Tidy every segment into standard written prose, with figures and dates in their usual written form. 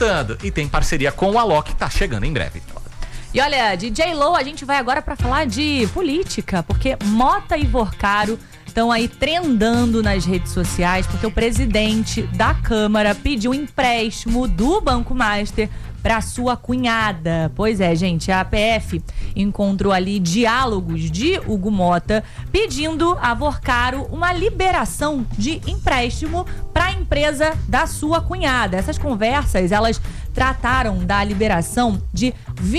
voltando. E tem parceria com o Alok, que tá chegando em breve. E olha, de J.Lo, a gente vai agora pra falar de política, porque Mota e Vorcaro estão aí trendando nas redes sociais, porque o presidente da Câmara pediu um empréstimo do Banco Master para sua cunhada. Pois é, gente, a APF encontrou ali diálogos de Hugo Mota pedindo a Vorcaro uma liberação de empréstimo para a empresa da sua cunhada. Essas conversas, elas trataram da liberação de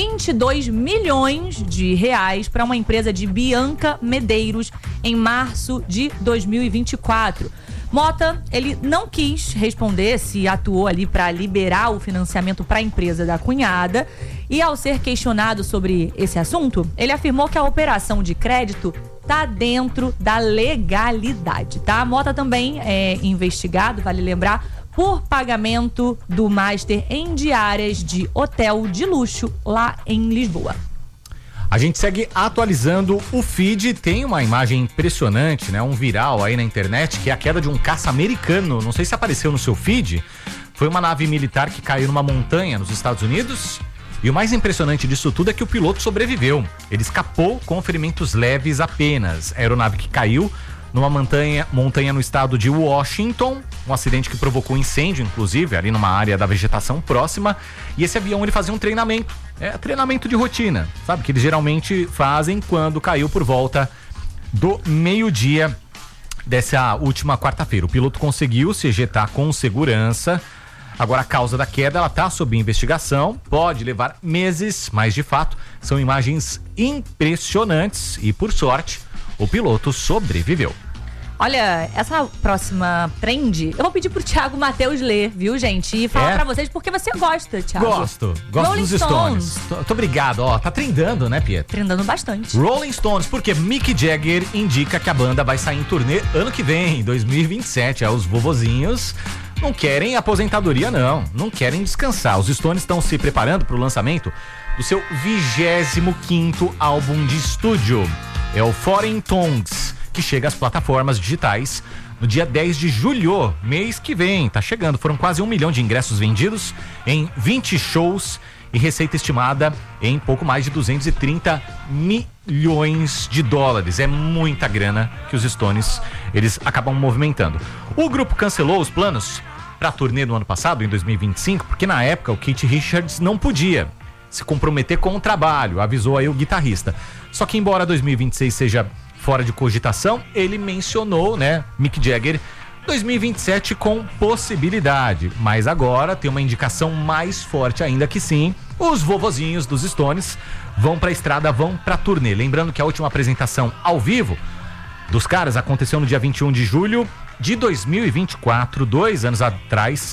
22 milhões de reais para uma empresa de Bianca Medeiros em março de 2024. Mota, ele não quis responder se atuou ali para liberar o financiamento para a empresa da cunhada, e ao ser questionado sobre esse assunto, ele afirmou que a operação de crédito tá dentro da legalidade, tá? Mota também é investigado, vale lembrar, por pagamento do Master em diárias de hotel de luxo lá em Lisboa. A gente segue atualizando o feed, tem uma imagem impressionante, né? Um viral aí na internet, que é a queda de um caça americano. Não sei se apareceu no seu feed. Foi uma nave militar que caiu numa montanha nos Estados Unidos. E o mais impressionante disso tudo é que o piloto sobreviveu. Ele escapou com ferimentos leves apenas. A aeronave que caiu numa montanha no estado de Washington, um acidente que provocou incêndio, inclusive, ali numa área da vegetação próxima. E esse avião, ele fazia um treinamento, treinamento de rotina, sabe? Que eles geralmente fazem quando caiu por volta do meio-dia dessa última quarta-feira. O piloto conseguiu se ejetar com segurança. Agora, a causa da queda, ela tá sob investigação, pode levar meses, mas de fato, são imagens impressionantes e, por sorte, o piloto sobreviveu. Olha, essa próxima trend, eu vou pedir pro Thiago Matheus ler, viu, gente? E falar pra vocês porque você gosta, Thiago. Gosto Rolling dos Stones. Tô obrigado, ó, tá trendando, né, Pietro? Trendando bastante. Rolling Stones, porque Mick Jagger indica que a banda vai sair em turnê ano que vem, 2027. Os vovozinhos não querem aposentadoria, não querem descansar. Os Stones estão se preparando pro lançamento do seu 25º álbum de estúdio. É o Foreign Tongues, que chega às plataformas digitais no dia 10 de julho, mês que vem. Tá chegando, foram quase 1 milhão de ingressos vendidos em 20 shows e receita estimada em pouco mais de 230 milhões de dólares. É muita grana que os Stones, eles acabam movimentando. O grupo cancelou os planos para a turnê do ano passado, em 2025, porque na época o Keith Richards não podia se comprometer com o trabalho, avisou aí o guitarrista. Só que embora 2026 seja fora de cogitação, ele mencionou, né, Mick Jagger, 2027 com possibilidade. Mas agora tem uma indicação mais forte ainda que sim, os vovozinhos dos Stones vão pra estrada, vão pra turnê. Lembrando que a última apresentação ao vivo dos caras aconteceu no dia 21 de julho de 2024, 2 anos atrás,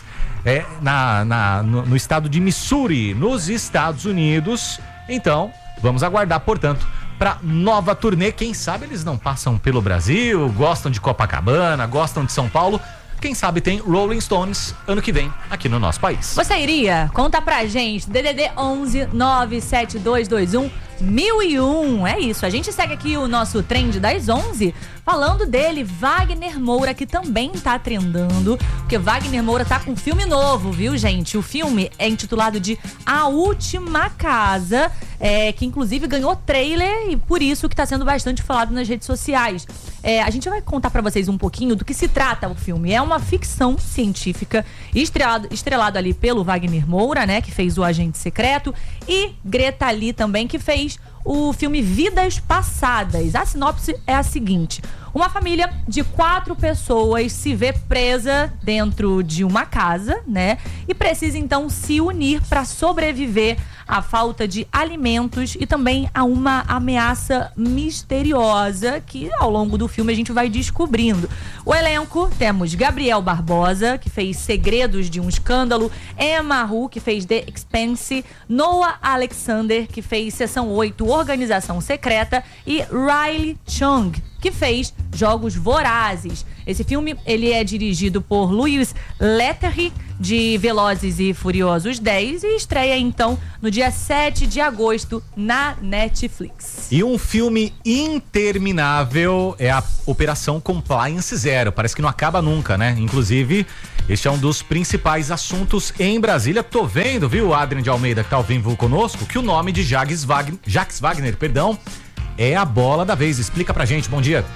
no estado de Missouri, nos Estados Unidos. Então, vamos aguardar, portanto, para nova turnê. Quem sabe eles não passam pelo Brasil, gostam de Copacabana, gostam de São Paulo. Quem sabe tem Rolling Stones ano que vem aqui no nosso país. Você iria? Conta pra gente. DDD 11 97221 1001. É isso, a gente segue aqui o nosso trend das 11 falando dele, Wagner Moura, que também tá trendando, porque Wagner Moura tá com um filme novo, viu, gente? O filme é intitulado de A Última Casa, que inclusive ganhou trailer e por isso que tá sendo bastante falado nas redes sociais. A gente vai contar pra vocês um pouquinho do que se trata o filme. É uma ficção científica estrelado ali pelo Wagner Moura, né, que fez o Agente Secreto, e Greta Lee também, que fez o filme Vidas Passadas. A sinopse é a seguinte: uma família de 4 pessoas se vê presa dentro de uma casa, né? E precisa então se unir para sobreviver à falta de alimentos e também a uma ameaça misteriosa que ao longo do filme a gente vai descobrindo. O elenco, temos Gabriel Barbosa, que fez Segredos de um Escândalo, Emma Hu, que fez The Expanse, Noah Alexander, que fez Seção 8, Organização Secreta, e Riley Chung, que fez Jogos Vorazes. Esse filme, ele é dirigido por Louis Leterrier de Velozes e Furiosos 10 e estreia então no dia 7 de agosto na Netflix. E um filme interminável é a Operação Compliance Zero. Parece que não acaba nunca, né? Inclusive, este é um dos principais assuntos em Brasília. Tô vendo, viu, Adrian de Almeida, que tá ao vivo conosco, que o nome de Jacques Wagner, é a bola da vez. Explica pra gente, bom dia.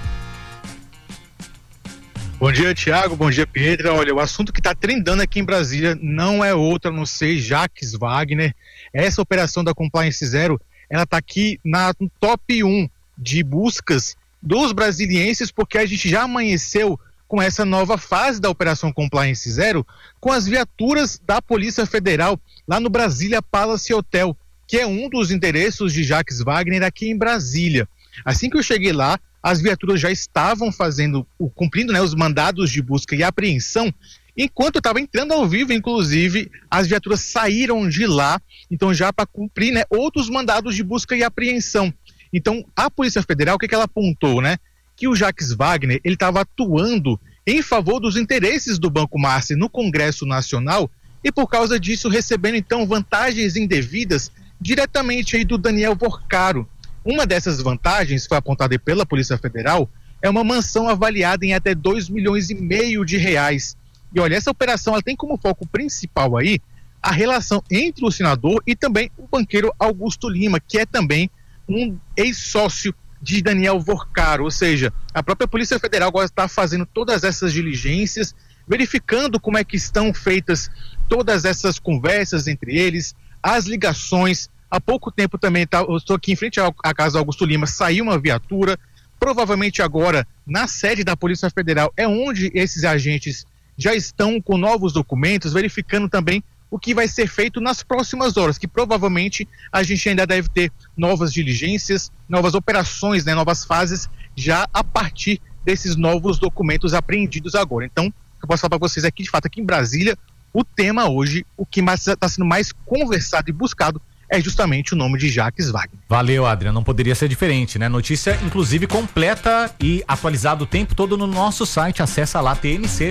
Bom dia, Thiago, bom dia, Pedro. Olha, o assunto que tá trendando aqui em Brasília não é outro a não ser Jacques Wagner. Essa operação da Compliance Zero, ela tá aqui no top 1 de buscas dos brasilienses, porque a gente já amanheceu com essa nova fase da Operação Compliance Zero, com as viaturas da Polícia Federal lá no Brasília Palace Hotel, que é um dos endereços de Jacques Wagner aqui em Brasília. Assim que eu cheguei lá, as viaturas já estavam cumprindo, né, os mandados de busca e apreensão. Enquanto eu estava entrando ao vivo, inclusive, as viaturas saíram de lá, então já para cumprir, né, outros mandados de busca e apreensão. Então, a Polícia Federal, o que ela apontou, né? Que o Jacques Wagner, ele estava atuando em favor dos interesses do Banco Master no Congresso Nacional e, por causa disso, recebendo, então, vantagens indevidas diretamente aí do Daniel Vorcaro. Uma dessas vantagens, foi apontada pela Polícia Federal, é uma mansão avaliada em até 2,5 milhões de reais. E olha, essa operação ela tem como foco principal aí a relação entre o senador e também o banqueiro Augusto Lima, que é também um ex-sócio de Daniel Vorcaro. Ou seja, a própria Polícia Federal agora está fazendo todas essas diligências, verificando como é que estão feitas todas essas conversas entre eles, as ligações. Há pouco tempo também, eu estou aqui em frente à casa do Augusto Lima, saiu uma viatura, provavelmente agora na sede da Polícia Federal é onde esses agentes já estão com novos documentos, verificando também o que vai ser feito nas próximas horas, que provavelmente a gente ainda deve ter novas diligências, novas operações, né, novas fases, já a partir desses novos documentos apreendidos agora. Então, eu posso falar para vocês aqui, de fato, aqui em Brasília, o tema hoje, o que está sendo mais conversado e buscado, é justamente o nome de Jacques Wagner. Valeu, Adriano, não poderia ser diferente, né? Notícia, inclusive, completa e atualizada o tempo todo no nosso site, acessa lá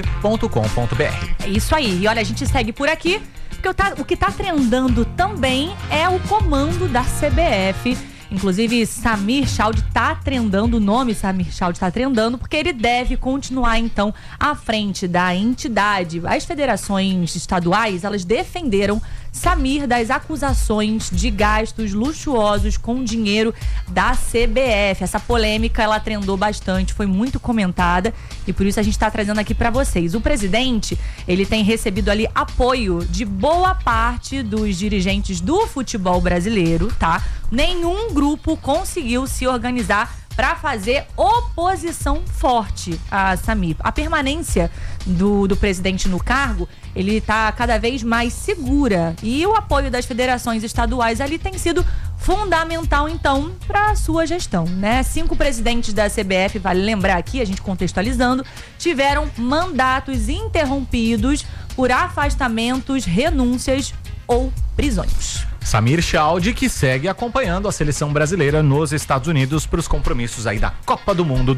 tmc.com.br. É isso aí, e olha, a gente segue por aqui, porque o que tá trendando também é o comando da CBF. Inclusive, Samir Chaude tá trendando, o nome Samir Chaude tá trendando, porque ele deve continuar, então, à frente da entidade. As federações estaduais, elas defenderam Samir das acusações de gastos luxuosos com dinheiro da CBF. Essa polêmica, ela trendou bastante, foi muito comentada e por isso a gente está trazendo aqui para vocês. O presidente, ele tem recebido ali apoio de boa parte dos dirigentes do futebol brasileiro, tá? Nenhum grupo conseguiu se organizar para fazer oposição forte a Samir. A permanência do presidente no cargo, ele está cada vez mais segura e o apoio das federações estaduais ali tem sido fundamental, então, para a sua gestão, né? 5 presidentes da CBF, vale lembrar aqui, a gente contextualizando, tiveram mandatos interrompidos por afastamentos, renúncias ou prisões. Samir Chaude, que segue acompanhando a seleção brasileira nos Estados Unidos para os compromissos aí da Copa do Mundo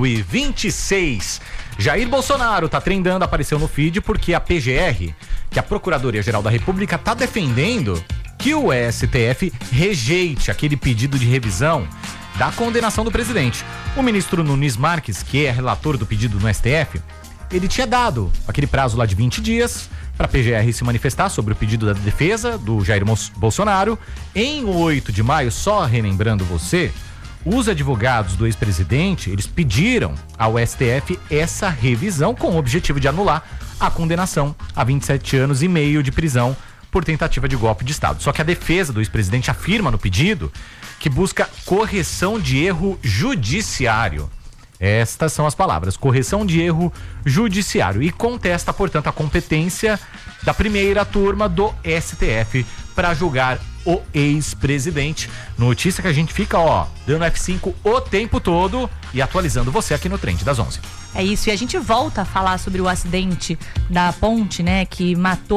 2026. Jair Bolsonaro tá trendando, apareceu no feed porque a PGR, que é a Procuradoria-Geral da República, tá defendendo que o STF rejeite aquele pedido de revisão da condenação do presidente. O ministro Nunes Marques, que é relator do pedido no STF, ele tinha dado aquele prazo lá de 20 dias para a PGR se manifestar sobre o pedido da defesa do Jair Bolsonaro. Em 8 de maio, só relembrando você, os advogados do ex-presidente, eles pediram ao STF essa revisão com o objetivo de anular a condenação a 27 anos e meio de prisão por tentativa de golpe de Estado. Só que a defesa do ex-presidente afirma no pedido que busca correção de erro judiciário. Estas são as palavras, correção de erro judiciário, e contesta, portanto, a competência da primeira turma do STF para julgar o ex-presidente. Notícia que a gente fica, dando F5 o tempo todo e atualizando você aqui no Trend das 11. É isso, e a gente volta a falar sobre o acidente da ponte, né, que matou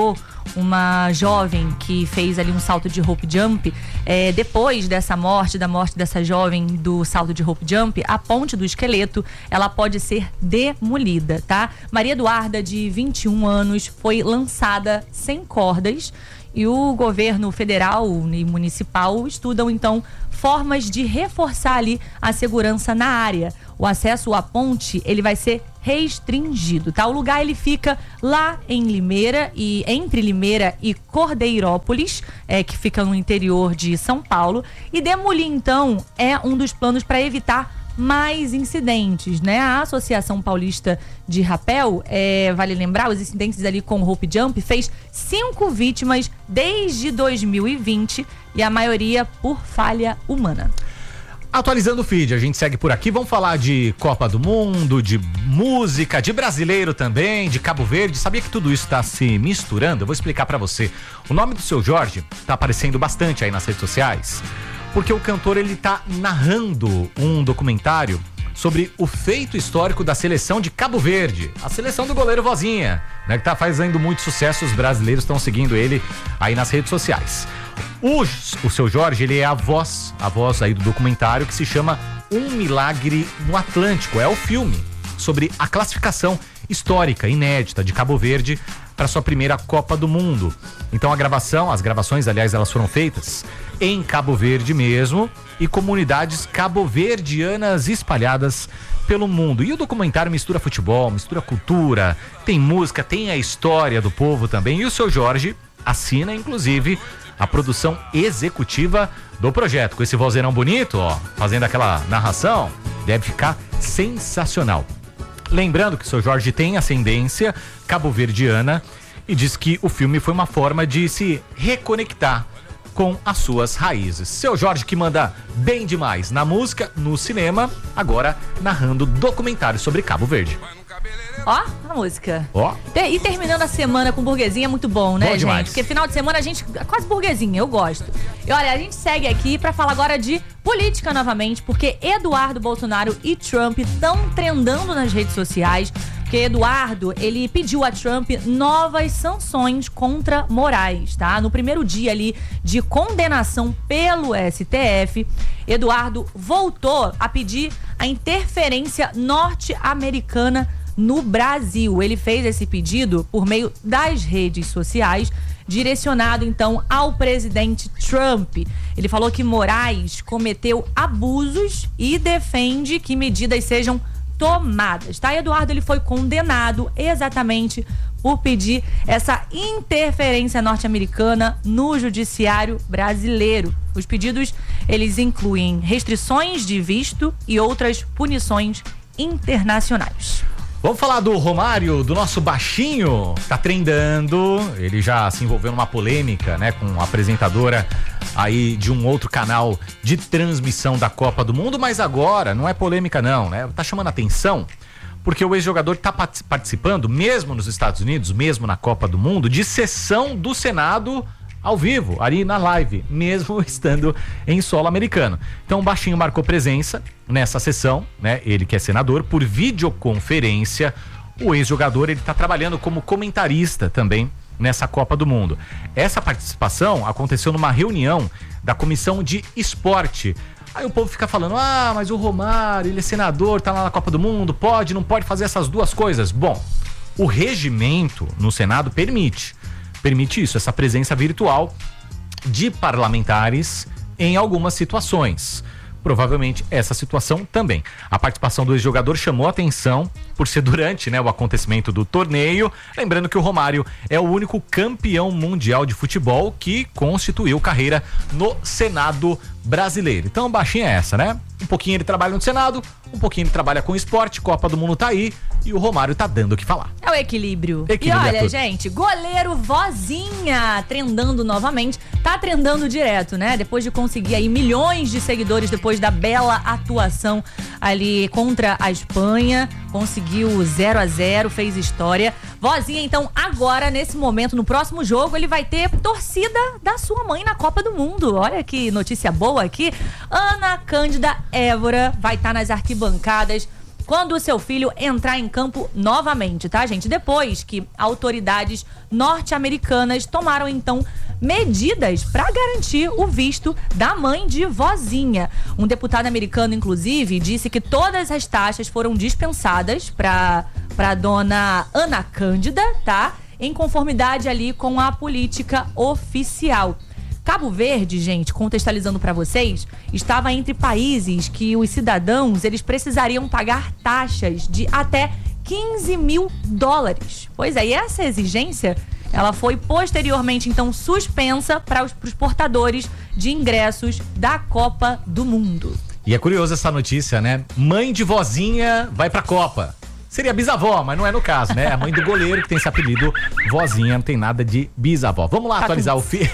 uma jovem que fez ali um salto de rope jump. Depois dessa morte, da morte dessa jovem do salto de rope jump, a ponte do esqueleto, ela pode ser demolida, tá? Maria Eduarda, de 21 anos, foi lançada sem cordas e o governo federal e municipal estudam, então, formas de reforçar ali a segurança na área. O acesso à ponte, ele vai ser restringido, tá? O lugar, ele fica lá em Limeira, e entre Limeira e Cordeirópolis, que fica no interior de São Paulo, e demolir, então, é um dos planos para evitar mais incidentes, né? A Associação Paulista de Rapel, vale lembrar, os incidentes ali com o rope jump, fez 5 vítimas desde 2020 e a maioria por falha humana. Atualizando o feed, a gente segue por aqui, vamos falar de Copa do Mundo, de música, de brasileiro também, de Cabo Verde. Sabia que tudo isso está se misturando? Eu vou explicar para você. O nome do Seu Jorge tá aparecendo bastante aí nas redes sociais, porque o cantor, ele tá narrando um documentário sobre o feito histórico da seleção de Cabo Verde, a seleção do goleiro Vozinha, né, que tá fazendo muito sucesso. Os brasileiros estão seguindo ele aí nas redes sociais. O Seu Jorge, ele é a voz aí do documentário, que se chama Um Milagre no Atlântico. É o filme sobre a classificação histórica, inédita, de Cabo Verde para sua primeira Copa do Mundo. Então as gravações, aliás, elas foram feitas em Cabo Verde mesmo, e comunidades cabo-verdianas espalhadas pelo mundo. E o documentário mistura futebol, mistura cultura, tem música, tem a história do povo também. E o Seu Jorge assina, inclusive, a produção executiva do projeto. Com esse vozeirão bonito, ó, fazendo aquela narração, deve ficar sensacional. Lembrando que o Seu Jorge tem ascendência cabo-verdiana e diz que o filme foi uma forma de se reconectar com as suas raízes. Seu Jorge, que manda bem demais na música, no cinema, agora narrando documentários sobre Cabo Verde. Ó, a música. Ó. E terminando a semana com burguesinha é muito bom, né, Bom demais. gente? Porque final de semana a gente é quase burguesinha, eu gosto. E olha, a gente segue aqui pra falar agora de política novamente, porque Eduardo Bolsonaro e Trump estão trendando nas redes sociais. Porque Eduardo, ele pediu a Trump novas sanções contra Moraes, tá? No primeiro dia ali de condenação pelo STF, Eduardo voltou a pedir a interferência norte-americana no Brasil. Ele fez esse pedido por meio das redes sociais, direcionado então ao presidente Trump. Ele falou que Moraes cometeu abusos e defende que medidas sejam tomadas, tá? Eduardo, ele foi condenado exatamente por pedir essa interferência norte-americana no judiciário brasileiro. Os pedidos, eles incluem restrições de visto e outras punições internacionais. Vamos falar do Romário, do nosso baixinho, tá trendando. Ele já se envolveu numa polêmica, né, com a apresentadora aí de um outro canal de transmissão da Copa do Mundo, mas agora não é polêmica não, né? Tá chamando atenção porque o ex-jogador tá participando, mesmo nos Estados Unidos, mesmo na Copa do Mundo, de sessão do Senado ao vivo, ali na live, mesmo estando em solo americano. Então o baixinho marcou presença nessa sessão, né? Ele que é senador, por videoconferência. O ex-jogador, ele tá trabalhando como comentarista também nessa Copa do Mundo. Essa participação aconteceu numa reunião da Comissão de Esporte. Aí o povo fica falando, mas o Romário, ele é senador, tá lá na Copa do Mundo, pode, não pode fazer essas duas coisas? Bom, o regimento no Senado permite isso, essa presença virtual de parlamentares em algumas situações. Provavelmente essa situação também. A participação do ex-jogador chamou a atenção por ser durante, né, o acontecimento do torneio. Lembrando que o Romário é o único campeão mundial de futebol que constituiu carreira no Senado brasileiro. Então, baixinha é essa, né? Um pouquinho ele trabalha no Senado, um pouquinho ele trabalha com esporte, Copa do Mundo tá aí e o Romário tá dando o que falar. É o equilíbrio. E olha, gente, goleiro Vozinha trendando novamente, tá trendando direto, né? Depois de conseguir aí milhões de seguidores, depois da bela atuação ali contra a Espanha, conseguiu 0-0, fez história. Vozinha, então, agora, nesse momento, no próximo jogo, ele vai ter torcida da sua mãe na Copa do Mundo. Olha que notícia boa aqui. Ana Cândida Évora vai estar nas arquibancadas quando o seu filho entrar em campo novamente, tá, gente? Depois que autoridades norte-americanas tomaram, então, medidas para garantir o visto da mãe de vozinha. Um deputado americano, inclusive, disse que todas as taxas foram dispensadas para dona Ana Cândida, tá? Em conformidade ali com a política oficial. Cabo Verde, gente, contextualizando para vocês, estava entre países que os cidadãos eles precisariam pagar taxas de até 15 mil dólares. Pois é, e essa exigência, ela foi posteriormente, então, suspensa para os portadores de ingressos da Copa do Mundo. E é curioso essa notícia, né? Mãe de vozinha vai pra Copa. Seria bisavó, mas não é no caso, né? A mãe do goleiro que tem esse apelido vozinha, não tem nada de bisavó. Vamos lá atualizar o feed.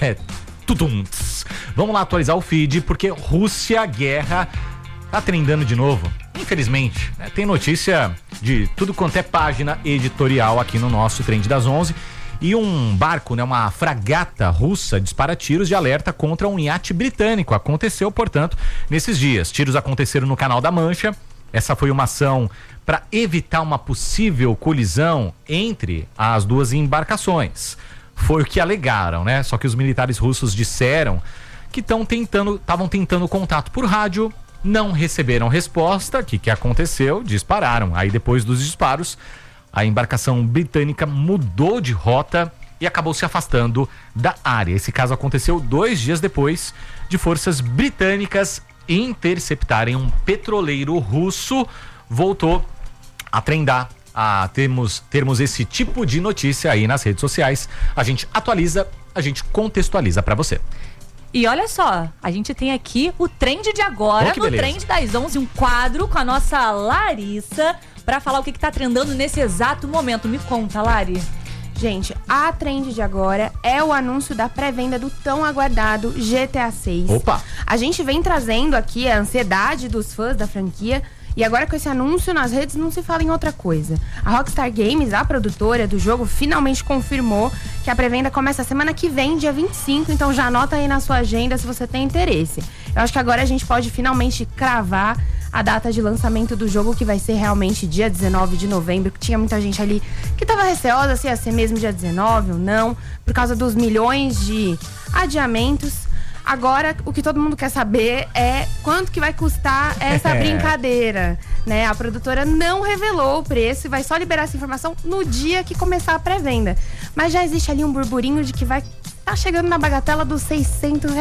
Vamos lá atualizar o feed, porque Rússia, guerra, tá trendando de novo. Infelizmente, né? Tem notícia de tudo quanto é página editorial aqui no nosso Trend das 11. E um barco, né, uma fragata russa, dispara tiros de alerta contra um iate britânico. Aconteceu, portanto, nesses dias. Tiros aconteceram no Canal da Mancha. Essa foi uma ação para evitar uma possível colisão entre as duas embarcações. Foi o que alegaram, né? Só que os militares russos disseram que estavam tentando contato por rádio, não receberam resposta. O que aconteceu? Dispararam. Aí depois dos disparos, a embarcação britânica mudou de rota e acabou se afastando da área. Esse caso aconteceu 2 dias depois de forças britânicas interceptarem um petroleiro russo. Voltou a trendar, a termos esse tipo de notícia aí nas redes sociais. A gente atualiza, a gente contextualiza pra você. E olha só, a gente tem aqui o Trend de agora, no Trend das 11, um quadro com a nossa Larissa pra falar o que tá trendando nesse exato momento. Me conta, Lari. Gente, a trend de agora é o anúncio da pré-venda do tão aguardado GTA 6. Opa! A gente vem trazendo aqui a ansiedade dos fãs da franquia. E agora com esse anúncio nas redes não se fala em outra coisa. A Rockstar Games, a produtora do jogo, finalmente confirmou que a pré-venda começa semana que vem, dia 25. Então já anota aí na sua agenda se você tem interesse. Eu acho que agora a gente pode finalmente cravar a data de lançamento do jogo, que vai ser realmente dia 19 de novembro. Que tinha muita gente ali que tava receosa se ia ser mesmo dia 19 ou não, por causa dos milhões de adiamentos. Agora, o que todo mundo quer saber é quanto que vai custar essa brincadeira, né? A produtora não revelou o preço e vai só liberar essa informação no dia que começar a pré-venda. Mas já existe ali um burburinho de que vai tá chegando na bagatela dos R$600.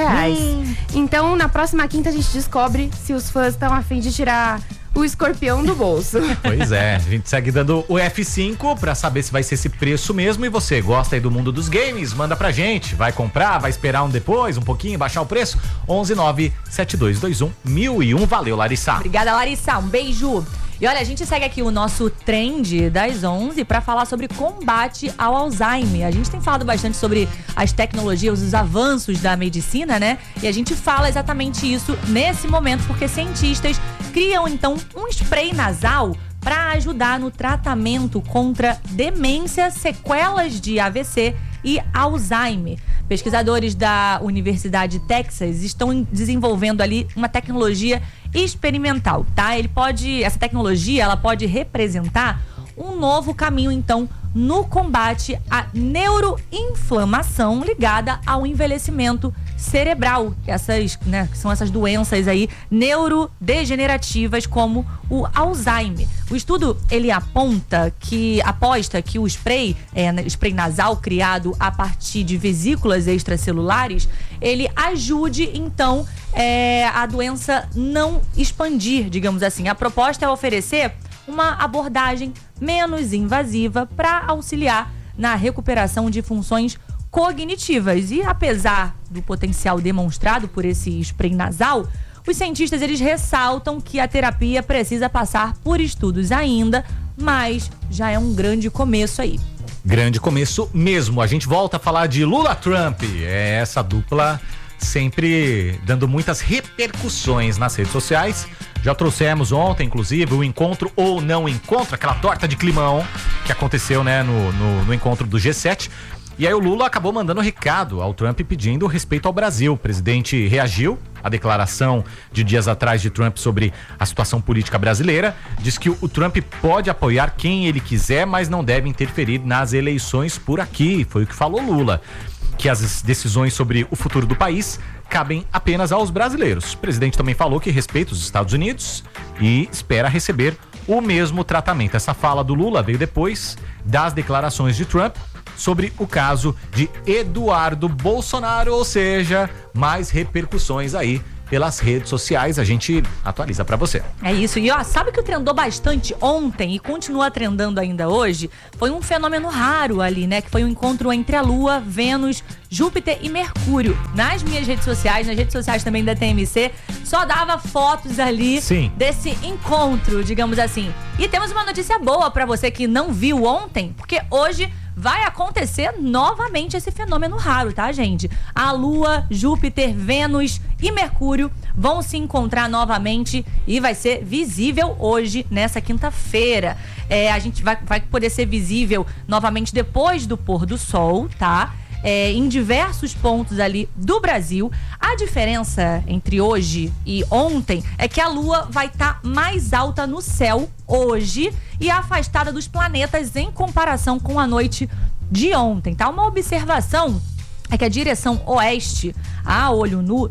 Então, na próxima quinta a gente descobre se os fãs estão a fim de tirar o escorpião do bolso. Pois é, a gente segue dando o F5 pra saber se vai ser esse preço mesmo. E você gosta aí do mundo dos games? Manda pra gente. Vai comprar? Vai esperar um pouquinho, baixar o preço? 11972211001. Valeu, Larissa. Obrigada, Larissa. Um beijo. E olha, a gente segue aqui o nosso Trend das 11 para falar sobre combate ao Alzheimer. A gente tem falado bastante sobre as tecnologias, os avanços da medicina, né? E a gente fala exatamente isso nesse momento, porque cientistas criam, então, um spray nasal para ajudar no tratamento contra demência, sequelas de AVC e Alzheimer. Pesquisadores da Universidade de Texas estão desenvolvendo ali uma tecnologia experimental, tá? Essa tecnologia, ela pode representar um novo caminho, então, no combate à neuroinflamação ligada ao envelhecimento cerebral. Essas, né, são essas doenças aí neurodegenerativas como o Alzheimer. O estudo, ele aposta que o spray nasal criado a partir de vesículas extracelulares, ele ajude, então, a doença não expandir, digamos assim. A proposta é oferecer uma abordagem menos invasiva para auxiliar na recuperação de funções cognitivas. E apesar do potencial demonstrado por esse spray nasal, os cientistas, eles ressaltam que a terapia precisa passar por estudos ainda, mas já é um grande começo aí. Grande começo mesmo. A gente volta a falar de Lula Trump. É essa dupla sempre dando muitas repercussões nas redes sociais. Já trouxemos ontem, inclusive, o encontro ou não encontro, aquela torta de climão que aconteceu, né, no encontro do G7. E aí o Lula acabou mandando recado ao Trump pedindo respeito ao Brasil. O presidente reagiu, a declaração de dias atrás de Trump sobre a situação política brasileira. Diz que o Trump pode apoiar quem ele quiser, mas não deve interferir nas eleições por aqui. Foi o que falou Lula. Que as decisões sobre o futuro do país cabem apenas aos brasileiros. O presidente também falou que respeita os Estados Unidos e espera receber o mesmo tratamento. Essa fala do Lula veio depois das declarações de Trump sobre o caso de Eduardo Bolsonaro, ou seja, mais repercussões aí pelas redes sociais, a gente atualiza pra você. É isso, e sabe que o trendou bastante ontem e continua trendando ainda hoje? Foi um fenômeno raro ali, né? Que foi um encontro entre a Lua, Vênus, Júpiter e Mercúrio. Nas minhas redes sociais, nas redes sociais também da TMC, só dava fotos ali desse encontro, digamos assim. E temos uma notícia boa pra você que não viu ontem, porque hoje vai acontecer novamente esse fenômeno raro, tá, gente? A Lua, Júpiter, Vênus e Mercúrio vão se encontrar novamente e vai ser visível hoje, nessa quinta-feira. A gente vai poder ser visível novamente depois do pôr do sol, tá? Em diversos pontos ali do Brasil. A diferença entre hoje e ontem é que a Lua vai estar mais alta no céu hoje e afastada dos planetas em comparação com a noite de ontem, tá? Uma observação é que a direção oeste, a olho nu,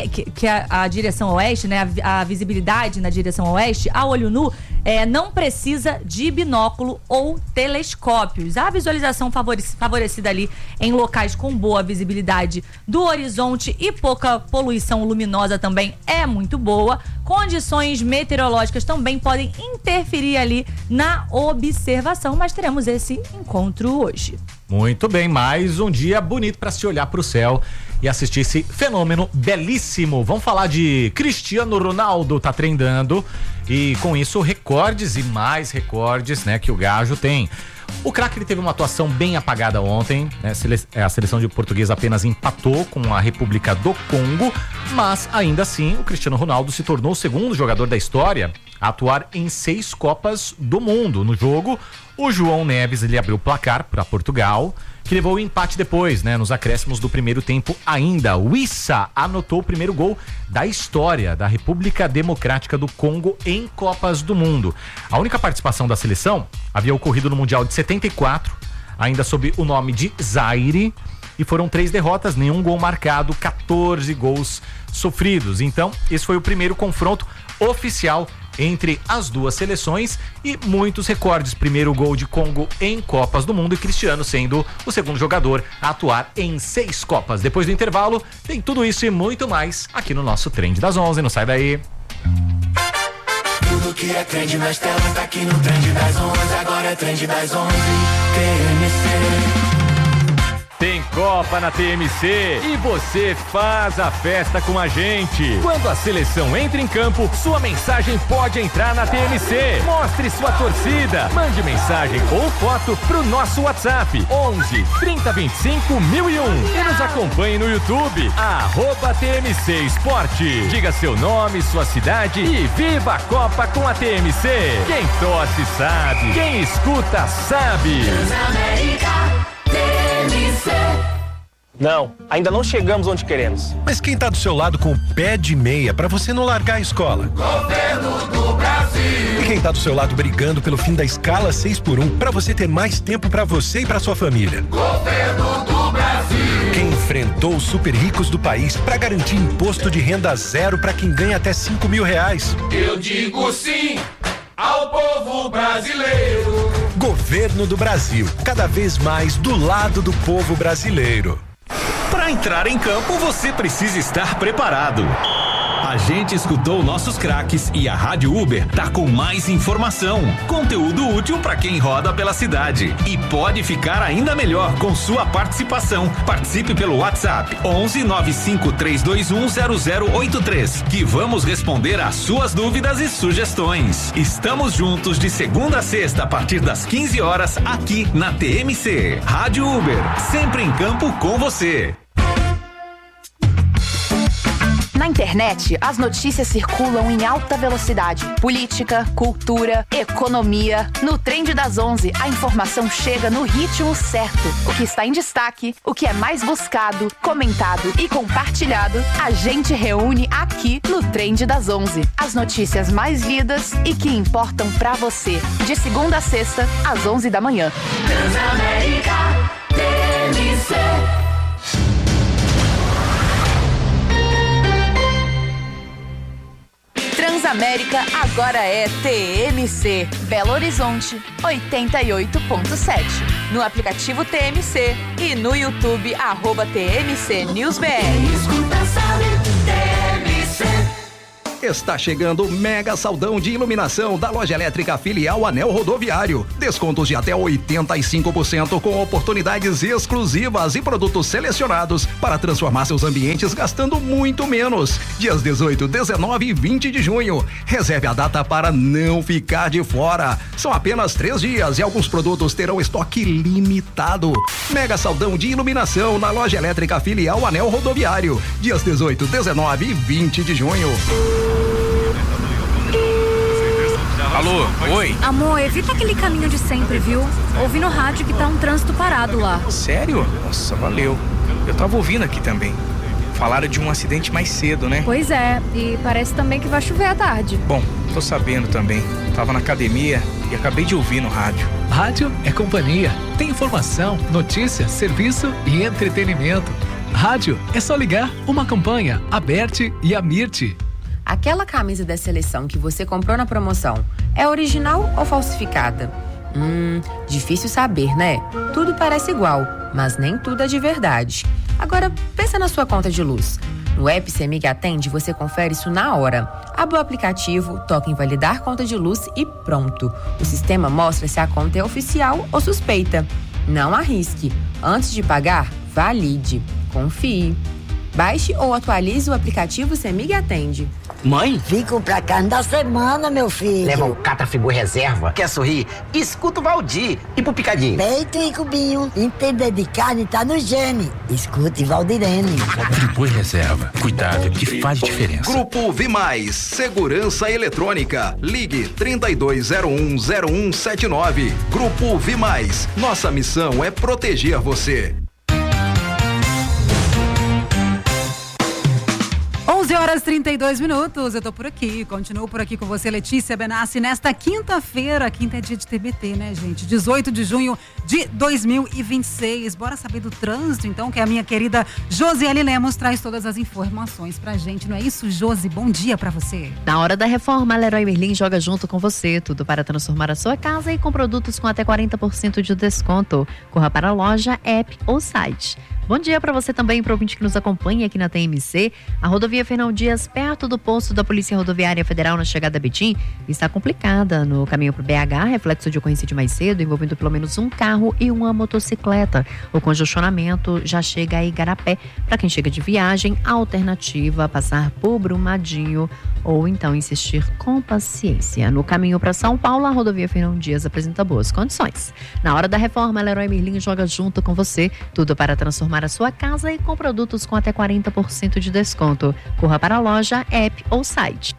a direção oeste, né, a visibilidade na direção oeste, a olho nu, não precisa de binóculo ou telescópios. A visualização favorecida ali em locais com boa visibilidade do horizonte e pouca poluição luminosa também é muito boa. Condições meteorológicas também podem interferir ali na observação, mas teremos esse encontro hoje. Muito bem, mais um dia bonito para se olhar para o céu e assistir esse fenômeno belíssimo. Vamos falar de Cristiano Ronaldo, tá trendando e com isso recordes e mais recordes, né, que o Gajo tem. O craque ele teve uma atuação bem apagada ontem, né? A seleção de português apenas empatou com a República do Congo, mas ainda assim o Cristiano Ronaldo se tornou o segundo jogador da história a atuar em 6 Copas do Mundo. No jogo, o João Neves ele abriu o placar para Portugal, que levou o empate depois, né? Nos acréscimos do primeiro tempo ainda. O Issa anotou o primeiro gol da história da República Democrática do Congo em Copas do Mundo. A única participação da seleção havia ocorrido no Mundial de 74, ainda sob o nome de Zaire, e foram 3 derrotas, nenhum gol marcado, 14 gols sofridos. Então, esse foi o primeiro confronto oficial entre as duas seleções e muitos recordes. Primeiro gol de Congo em Copas do Mundo e Cristiano sendo o segundo jogador a atuar em 6 Copas. Depois do intervalo, tem tudo isso e muito mais aqui no nosso Trend das 11. Não sai daí. Tudo que é trend nas telas tá aqui no Trend das 11. Agora é Trend das 11. TMC. Tem Copa na TMC e você faz a festa com a gente. Quando a seleção entra em campo, sua mensagem pode entrar na TMC. Mostre sua torcida. Mande mensagem ou foto pro nosso WhatsApp 11 30 25 1001 e nos acompanhe no YouTube @TMC Esporte. Diga seu nome, sua cidade e viva a Copa com a TMC. Quem torce sabe, quem escuta sabe. Não, ainda não chegamos onde queremos. Mas quem tá do seu lado com o pé de meia pra você não largar a escola? Governo do Brasil. E quem tá do seu lado brigando pelo fim da escala 6x1 pra você ter mais tempo pra você e pra sua família? Governo do Brasil. Quem enfrentou os super ricos do país pra garantir imposto de renda zero pra quem ganha até R$5.000? Eu digo sim ao povo brasileiro. Governo do Brasil, cada vez mais do lado do povo brasileiro. Para entrar em campo, você precisa estar preparado. A gente escutou nossos craques e a Rádio Uber tá com mais informação, conteúdo útil para quem roda pela cidade e pode ficar ainda melhor com sua participação. Participe pelo WhatsApp 11 95 321 0083 que vamos responder às suas dúvidas e sugestões. Estamos juntos de segunda a sexta a partir das 15 horas aqui na TMC. Rádio Uber, sempre em campo com você. Na internet, as notícias circulam em alta velocidade. Política, cultura, economia. No Trend das 11, a informação chega no ritmo certo. O que está em destaque, o que é mais buscado, comentado e compartilhado, a gente reúne aqui no Trend das 11. As notícias mais lidas e que importam pra você. De segunda a sexta, às 11 da manhã. Transamérica TMC. Transamérica agora é TMC. Belo Horizonte 88.7. No aplicativo TMC e no YouTube @TMC News BR. Escuta, sabe, TMC. Está chegando o mega saldão de iluminação da loja elétrica filial Anel Rodoviário. Descontos de até 85% com oportunidades exclusivas e produtos selecionados para transformar seus ambientes gastando muito menos. Dias 18, 19 e 20 de junho. Reserve a data para não ficar de fora. São apenas 3 dias e alguns produtos terão estoque limitado. Mega saldão de iluminação na loja elétrica filial Anel Rodoviário. Dias 18, 19 e 20 de junho. Alô, oi? Amor, evita aquele caminho de sempre, viu? Ouvi no rádio que tá um trânsito parado lá. Sério? Nossa, valeu. Eu tava ouvindo aqui também. Falaram de um acidente mais cedo, né? Pois é, e parece também que vai chover à tarde. Bom, tô sabendo também. Tava na academia e acabei de ouvir no rádio. Rádio é companhia. Tem informação, notícia, serviço e entretenimento. Rádio é só ligar uma campanha, a Berti e a Mirti. Aquela camisa da seleção que você comprou na promoção é original ou falsificada? Difícil saber, né? Tudo parece igual, mas nem tudo é de verdade. Agora, pensa na sua conta de luz. No app CEMIG Atende, você confere isso na hora. Abre o aplicativo, toca em validar conta de luz e pronto. O sistema mostra se a conta é oficial ou suspeita. Não arrisque. Antes de pagar, valide. Confie. Baixe ou atualize o aplicativo CEMIG Atende. Mãe? Vim comprar carne da semana, meu filho. Leva o Catafigu Reserva. Quer sorrir? Escuta o Valdir. E pro Picadinho? Peito e cubinho. Entender de carne tá no gene. Escute Valdirene. Friburgo Reserva. Cuidado que faz diferença. Grupo Vimais. Segurança Eletrônica. Ligue 32010179. Grupo Vimais. Nossa missão é proteger você. 11h32. Eu tô por aqui, continuo por aqui com você, Letícia Benassi, nesta quinta-feira. Quinta é dia de TBT, né, gente? 18 de junho de 2026. Bora saber do trânsito, então, que a minha querida Josiele Lemos traz todas as informações pra gente, não é isso, Josi? Bom dia pra você. Na hora da reforma, a Leroy Merlin joga junto com você, tudo para transformar a sua casa e com produtos com até 40% de desconto. Corra para a loja, app ou site. Bom dia para você também, para o ouvinte que nos acompanha aqui na TMC. A rodovia Fernão Dias, perto do posto da Polícia Rodoviária Federal na chegada a Betim, está complicada no caminho para o BH, reflexo de ocorrência de mais cedo, envolvendo pelo menos um carro e uma motocicleta. O congestionamento já chega a Igarapé. Para quem chega de viagem, a alternativa passar por Brumadinho ou então insistir com paciência. No caminho para São Paulo, a rodovia Fernão Dias apresenta boas condições. Na hora da reforma, a Leroy Merlin joga junto com você, tudo para transformar a sua casa e com produtos com até 40% de desconto. Corra para a loja, app ou site.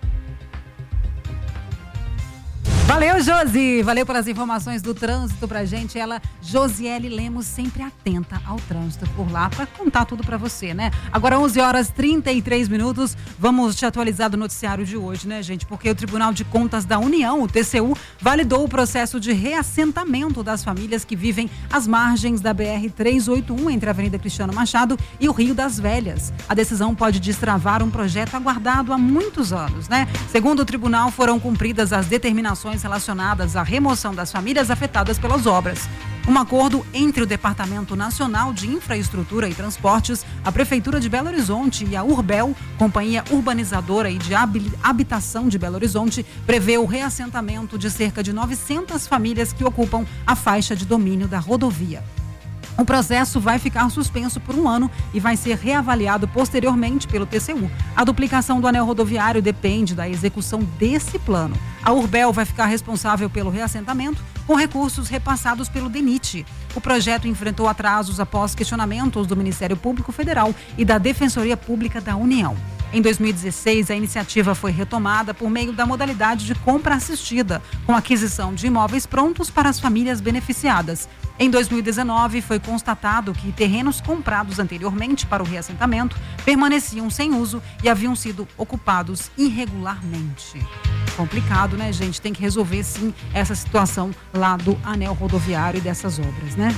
Valeu, Josi! Valeu pelas informações do trânsito pra gente. Ela, Josiele Lemos, sempre atenta ao trânsito por lá pra contar tudo pra você, né? Agora 11h33. Vamos te atualizar do noticiário de hoje, né, gente? Porque o Tribunal de Contas da União, o TCU, validou o processo de reassentamento das famílias que vivem às margens da BR-381 entre a Avenida Cristiano Machado e o Rio das Velhas. A decisão pode destravar um projeto aguardado há muitos anos, né? Segundo o tribunal, foram cumpridas as determinações relacionadas à remoção das famílias afetadas pelas obras. Um acordo entre o Departamento Nacional de Infraestrutura e Transportes, a Prefeitura de Belo Horizonte e a Urbel, Companhia Urbanizadora e de Habitação de Belo Horizonte, prevê o reassentamento de cerca de 900 famílias que ocupam a faixa de domínio da rodovia. O processo vai ficar suspenso por 1 ano e vai ser reavaliado posteriormente pelo TCU. A duplicação do anel rodoviário depende da execução desse plano. A Urbel vai ficar responsável pelo reassentamento com recursos repassados pelo DENIT. O projeto enfrentou atrasos após questionamentos do Ministério Público Federal e da Defensoria Pública da União. Em 2016, a iniciativa foi retomada por meio da modalidade de compra assistida, com aquisição de imóveis prontos para as famílias beneficiadas. Em 2019, foi constatado que terrenos comprados anteriormente para o reassentamento permaneciam sem uso e haviam sido ocupados irregularmente. Complicado, né, gente? Tem que resolver, sim, essa situação lá do anel rodoviário e dessas obras, né?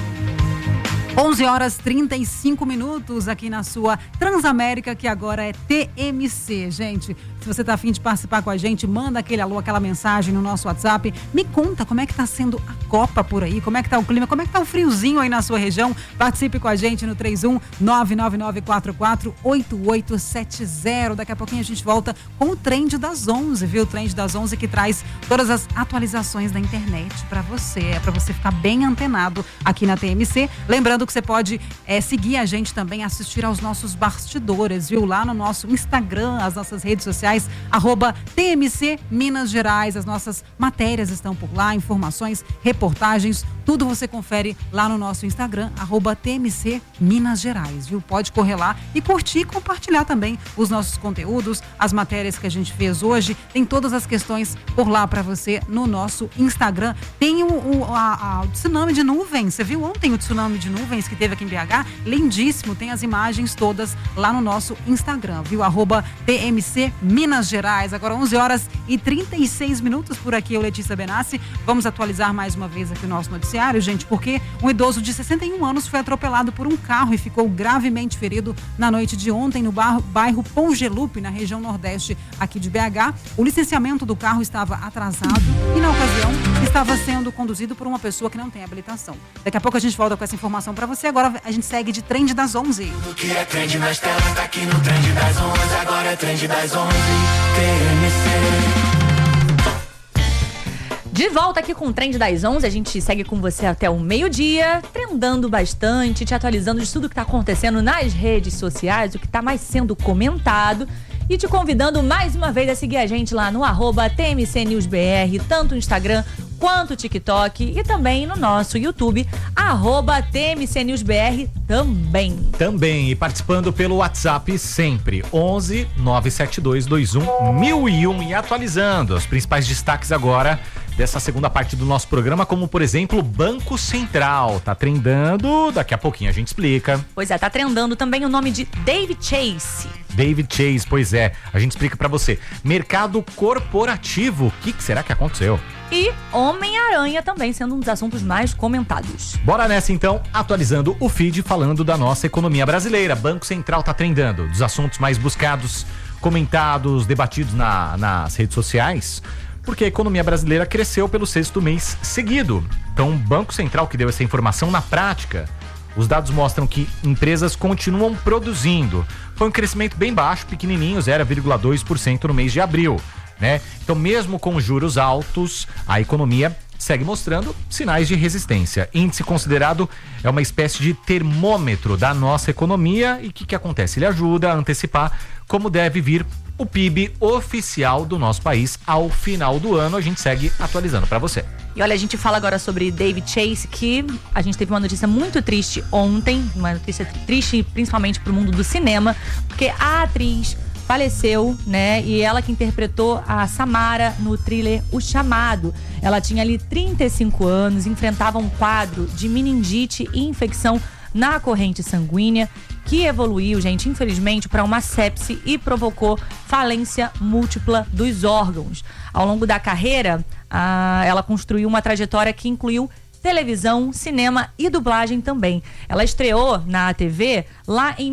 11h35 aqui na sua Transamérica, que agora é TMC, gente. Se você tá afim de participar com a gente, manda aquele alô, aquela mensagem no nosso WhatsApp. Me conta como é que tá sendo a Copa por aí, como é que tá o clima, como é que tá o friozinho aí na sua região. Participe com a gente no 31-99944-8870. Daqui a pouquinho a gente volta com o Trend das 11, viu? O Trend das 11 que traz todas as atualizações da internet pra você. É pra você ficar bem antenado aqui na TMC. Lembrando que você pode seguir a gente também, assistir aos nossos bastidores, viu? Lá no nosso Instagram, as nossas redes sociais, @TMC Minas Gerais. As nossas matérias estão por lá, informações, reportagens, tudo você confere lá no nosso Instagram, @TMC Minas Gerais, viu? Pode correr lá e curtir e compartilhar também os nossos conteúdos, as matérias que a gente fez hoje. Tem todas as questões por lá para você no nosso Instagram. Tem o tsunami de nuvens. Você viu ontem o tsunami de nuvens que teve aqui em BH? Lindíssimo. Tem as imagens todas lá no nosso Instagram, viu? @TMC Minas Gerais. Agora 11h36 por aqui, eu, Letícia Benassi. Vamos atualizar mais uma vez aqui o nosso noticiário, gente, porque um idoso de 61 anos foi atropelado por um carro e ficou gravemente ferido na noite de ontem no bairro Pongelupe, na região nordeste aqui de BH. O licenciamento do carro estava atrasado e, na ocasião, estava sendo conduzido por uma pessoa que não tem habilitação. Daqui a pouco a gente volta com essa informação para você. Agora a gente segue de Trend das 11. O que é trend nas telas tá aqui no Trend das 11. Agora é Trend das 11. TMC. De volta aqui com o Trend das 11, a gente segue com você até o meio-dia, trendando bastante, te atualizando de tudo que está acontecendo nas redes sociais, o que está mais sendo comentado, e te convidando mais uma vez a seguir a gente lá no @TMC News BR, tanto no Instagram quanto no TikTok e também no nosso YouTube, @TMC News BR também. Também, e participando pelo WhatsApp sempre, 11-97221-1001, e atualizando os principais destaques agora dessa segunda parte do nosso programa, como por exemplo, Banco Central. Tá trendando, daqui a pouquinho a gente explica. Pois é, tá trendando também o nome de David Chase. David Chase, pois é, a gente explica pra você. Mercado corporativo, o que será que aconteceu? E Homem-Aranha também sendo um dos assuntos mais comentados. Bora nessa então, atualizando o feed, falando da nossa economia brasileira. Banco Central tá trendando, dos assuntos mais buscados, comentados, debatidos nas redes sociais, porque a economia brasileira cresceu pelo 6º mês seguido. Então, o Banco Central que deu essa informação na prática, os dados mostram que empresas continuam produzindo. Foi um crescimento bem baixo, pequenininho, 0,2% no mês de abril, né? Então, mesmo com juros altos, a economia segue mostrando sinais de resistência. Índice considerado é uma espécie de termômetro da nossa economia, e o que acontece? Ele ajuda a antecipar como deve vir o PIB oficial do nosso país ao final do ano. A gente segue atualizando para você. E olha, a gente fala agora sobre David Chase, que a gente teve uma notícia muito triste ontem, uma notícia triste principalmente pro mundo do cinema, porque a atriz faleceu, né? E ela que interpretou a Samara no thriller O Chamado. Ela tinha ali 35 anos, enfrentava um quadro de meningite e infecção na corrente sanguínea, que evoluiu, gente, infelizmente, para uma sepse e provocou falência múltipla dos órgãos. Ao longo da carreira, ela construiu uma trajetória que incluiu televisão, cinema e dublagem também. Ela estreou na TV lá em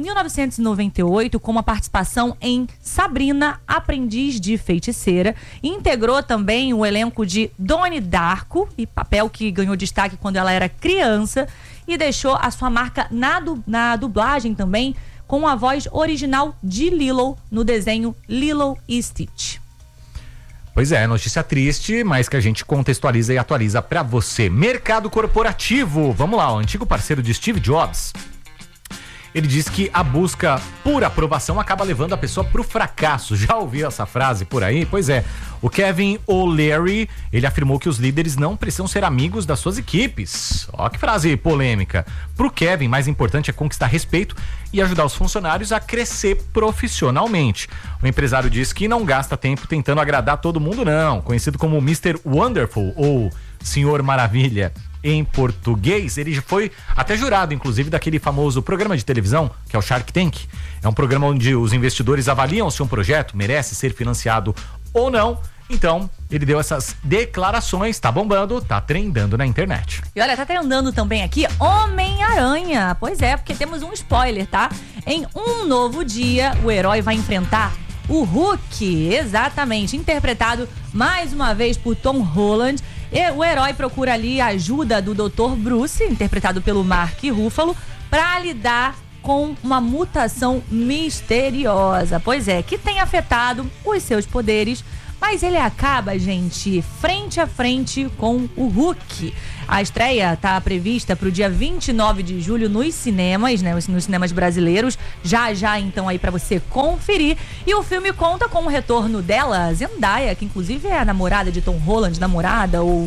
1998 com uma participação em Sabrina, Aprendiz de Feiticeira, e integrou também o elenco de Donnie Darko, e papel que ganhou destaque quando ela era criança, e deixou a sua marca na dublagem também, com a voz original de Lilo no desenho Lilo e Stitch. Pois é, notícia triste, mas que a gente contextualiza e atualiza pra você. Mercado corporativo, vamos lá, o antigo parceiro de Steve Jobs, Ele diz que a busca por aprovação acaba levando a pessoa pro fracasso. Já ouviu essa frase por aí? Pois é. O Kevin O'Leary, ele afirmou que os líderes não precisam ser amigos das suas equipes. Ó que frase polêmica. Pro Kevin, mais importante é conquistar respeito e ajudar os funcionários a crescer profissionalmente. O empresário diz que não gasta tempo tentando agradar todo mundo, não. Conhecido como Mr. Wonderful ou Senhor Maravilha em português, ele foi até jurado, inclusive, daquele famoso programa de televisão, que é o Shark Tank. É um programa onde os investidores avaliam se um projeto merece ser financiado ou não. Então, ele deu essas declarações, tá bombando, tá trendando na internet. E olha, tá trendando também aqui Homem-Aranha. Pois é, porque temos um spoiler, tá? Em um novo dia, o herói vai enfrentar o Hulk, exatamente, interpretado mais uma vez por Tom Holland. E o herói procura ali a ajuda do Dr. Bruce, interpretado pelo Mark Ruffalo, para lidar com uma mutação misteriosa. Pois é, que tem afetado os seus poderes, mas ele acaba, gente, frente a frente com o Hulk. A estreia está prevista para o dia 29 de julho nos cinemas, né? Nos cinemas brasileiros. Já então aí para você conferir. E o filme conta com o retorno dela, Zendaya, que inclusive é a namorada de Tom Holland, namorada ou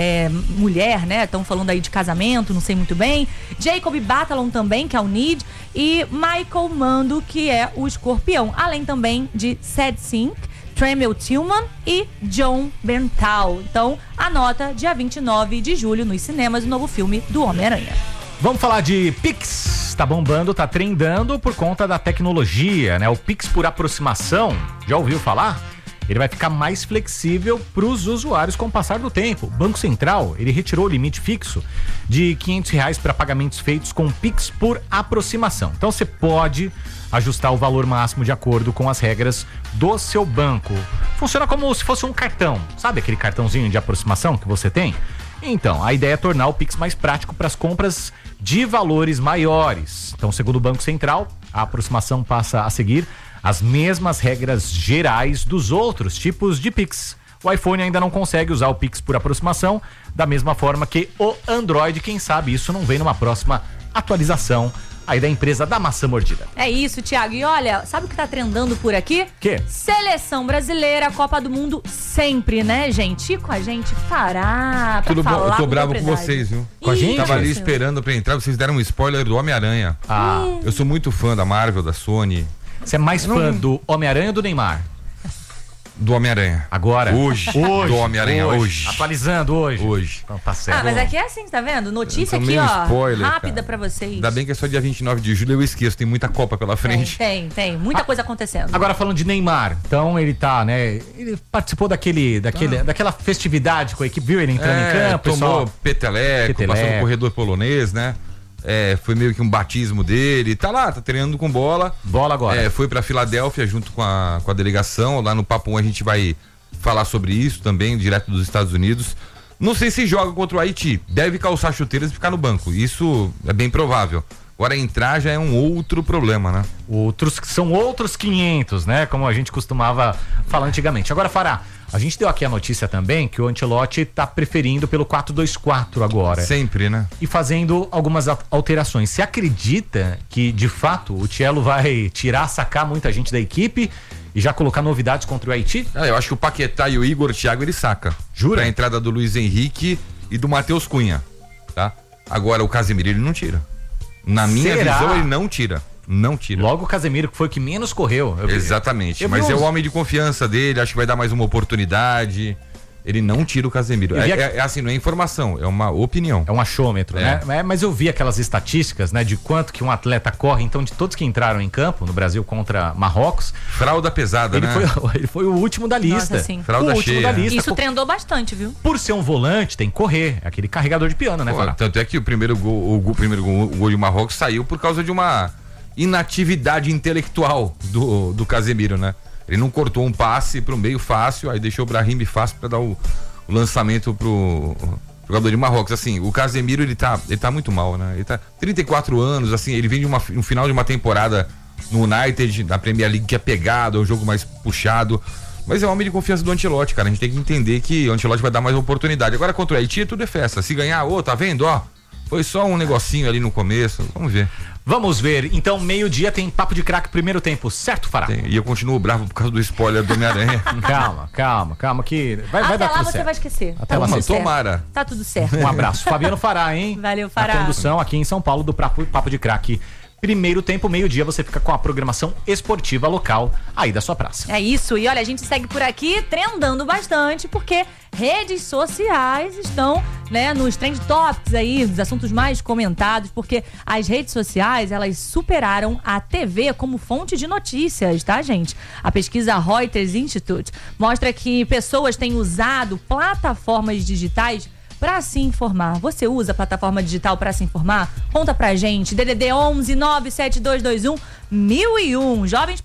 mulher, né? Estão falando aí de casamento, não sei muito bem. Jacob Batalon também, que é o Ned. E Michael Mando, que é o Escorpião. Além também de Sad Sink, Tremel Tillman e John Bernthal. Então, anota, dia 29 de julho nos cinemas, o novo filme do Homem-Aranha. Vamos falar de Pix. Tá bombando, tá trendando por conta da tecnologia, né? O Pix por aproximação, já ouviu falar? Ele vai ficar mais flexível para os usuários com o passar do tempo. O Banco Central, ele retirou o limite fixo de R$500 para pagamentos feitos com Pix por aproximação. Então você pode ajustar o valor máximo de acordo com as regras do seu banco. Funciona como se fosse um cartão. Sabe aquele cartãozinho de aproximação que você tem? Então, a ideia é tornar o Pix mais prático para as compras de valores maiores. Então, segundo o Banco Central, a aproximação passa a seguir as mesmas regras gerais dos outros tipos de Pix. O iPhone ainda não consegue usar o Pix por aproximação da mesma forma que o Android. Quem sabe isso não vem numa próxima atualização aí da empresa da maçã mordida. É isso, Thiago. E olha, sabe o que tá trendando por aqui? Quê? Seleção brasileira, Copa do Mundo sempre, né, gente? E com a gente fará pra tudo falar. Bom, eu tô com bravo com propriedade. vocês, viu? Com a gente? Tava ali esperando pra entrar, vocês deram um spoiler do Homem-Aranha. Eu sou muito fã da Marvel, da Sony. Você é mais fã do Homem-Aranha ou do Neymar? Do Homem-Aranha. Agora? Hoje. Do Homem-Aranha hoje. Atualizando hoje. Então tá certo. Ah, mas aqui é assim, tá vendo? Notícia aqui, ó, spoiler, rápida pra vocês. Ainda bem que é só dia 29 de julho, eu esqueço, tem muita Copa pela frente. Tem. Muita coisa acontecendo. Agora falando de Neymar, então ele tá, né? Ele participou daquela festividade com a equipe, viu ele entrando em campo. Tomou peteleco, passou no corredor polonês, né? Foi meio que um batismo dele. Tá lá, tá treinando com bola. Bola agora. Foi pra Filadélfia junto com a delegação. Lá no Papo 1 a gente vai falar sobre isso também, direto dos Estados Unidos. Não sei se joga contra o Haiti. Deve calçar chuteiras e ficar no banco. Isso é bem provável. Agora entrar já é um outro problema, né? São outros 500, né? Como a gente costumava falar antigamente. Agora, Fará, a gente deu aqui a notícia também que o Ancelotti tá preferindo pelo 4-2-4 agora. Sempre, né? E fazendo algumas alterações. Você acredita que, de fato, o Thiago vai sacar muita gente da equipe e já colocar novidades contra o Haiti? Eu acho que o Paquetá e o Igor Thiago ele saca. Jura? A entrada do Luiz Henrique e do Matheus Cunha, tá? Agora o Casemiro ele não tira. Na minha visão ele não tira. Não tira. Logo o Casemiro, que foi o que menos correu. Exatamente. Mas é o homem de confiança dele, acho que vai dar mais uma oportunidade. Ele não tira o Casemiro. Assim, não é informação, é uma opinião. É um achômetro, né? Mas eu vi aquelas estatísticas, né? De quanto que um atleta corre. Então, de todos que entraram em campo no Brasil contra Marrocos. Fralda pesada, né? Ele foi o último da lista. Nossa, sim. Fralda cheia. Da lista. Isso trendou bastante, viu? Por ser um volante, tem que correr. É aquele carregador de piano, né, Fará? Tanto é que o primeiro gol de Marrocos saiu por causa de uma inatividade intelectual do Casemiro, né? Ele não cortou um passe pro meio fácil, aí deixou o Brahim fácil para dar o lançamento pro jogador de Marrocos. Assim, o Casemiro ele tá muito mal, né? Ele tá 34 anos, assim, ele vem de um final de uma temporada no United, na Premier League, que é pegado, é um jogo mais puxado, mas é um homem de confiança do Ancelotti, cara. A gente tem que entender que o Ancelotti vai dar mais oportunidade. Agora contra o Haiti tudo é festa. Se ganhar, tá vendo, ó? Foi só um negocinho ali no começo, vamos ver. Vamos ver, então meio-dia tem Papo de Craque primeiro tempo, certo, Fará? E eu continuo bravo por causa do spoiler do Homem-Aranha. calma, que vai dar tudo certo. Até lá você vai esquecer. Até lá, tomara. Tá tudo certo. Um abraço. Fabiano Fará, hein? Valeu, Fará. A condução aqui em São Paulo do Papo de Craque. Primeiro tempo, meio-dia, você fica com a programação esportiva local aí da sua praça. É isso, e olha, a gente segue por aqui trendando bastante, porque redes sociais estão, né, nos trend topics aí, dos assuntos mais comentados, porque as redes sociais, elas superaram a TV como fonte de notícias, tá, gente? A pesquisa Reuters Institute mostra que pessoas têm usado plataformas digitais para se informar. Você usa plataforma digital para se informar? Conta pra gente. DDD 11 97221 1001. Jovens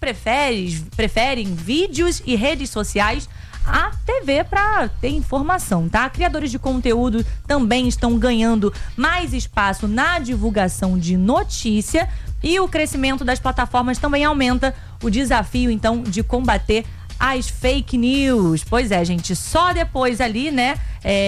preferem vídeos e redes sociais à TV para ter informação, tá? Criadores de conteúdo também estão ganhando mais espaço na divulgação de notícia e o crescimento das plataformas também aumenta o desafio, então, de combater as fake news. Pois é, gente, só depois ali, né,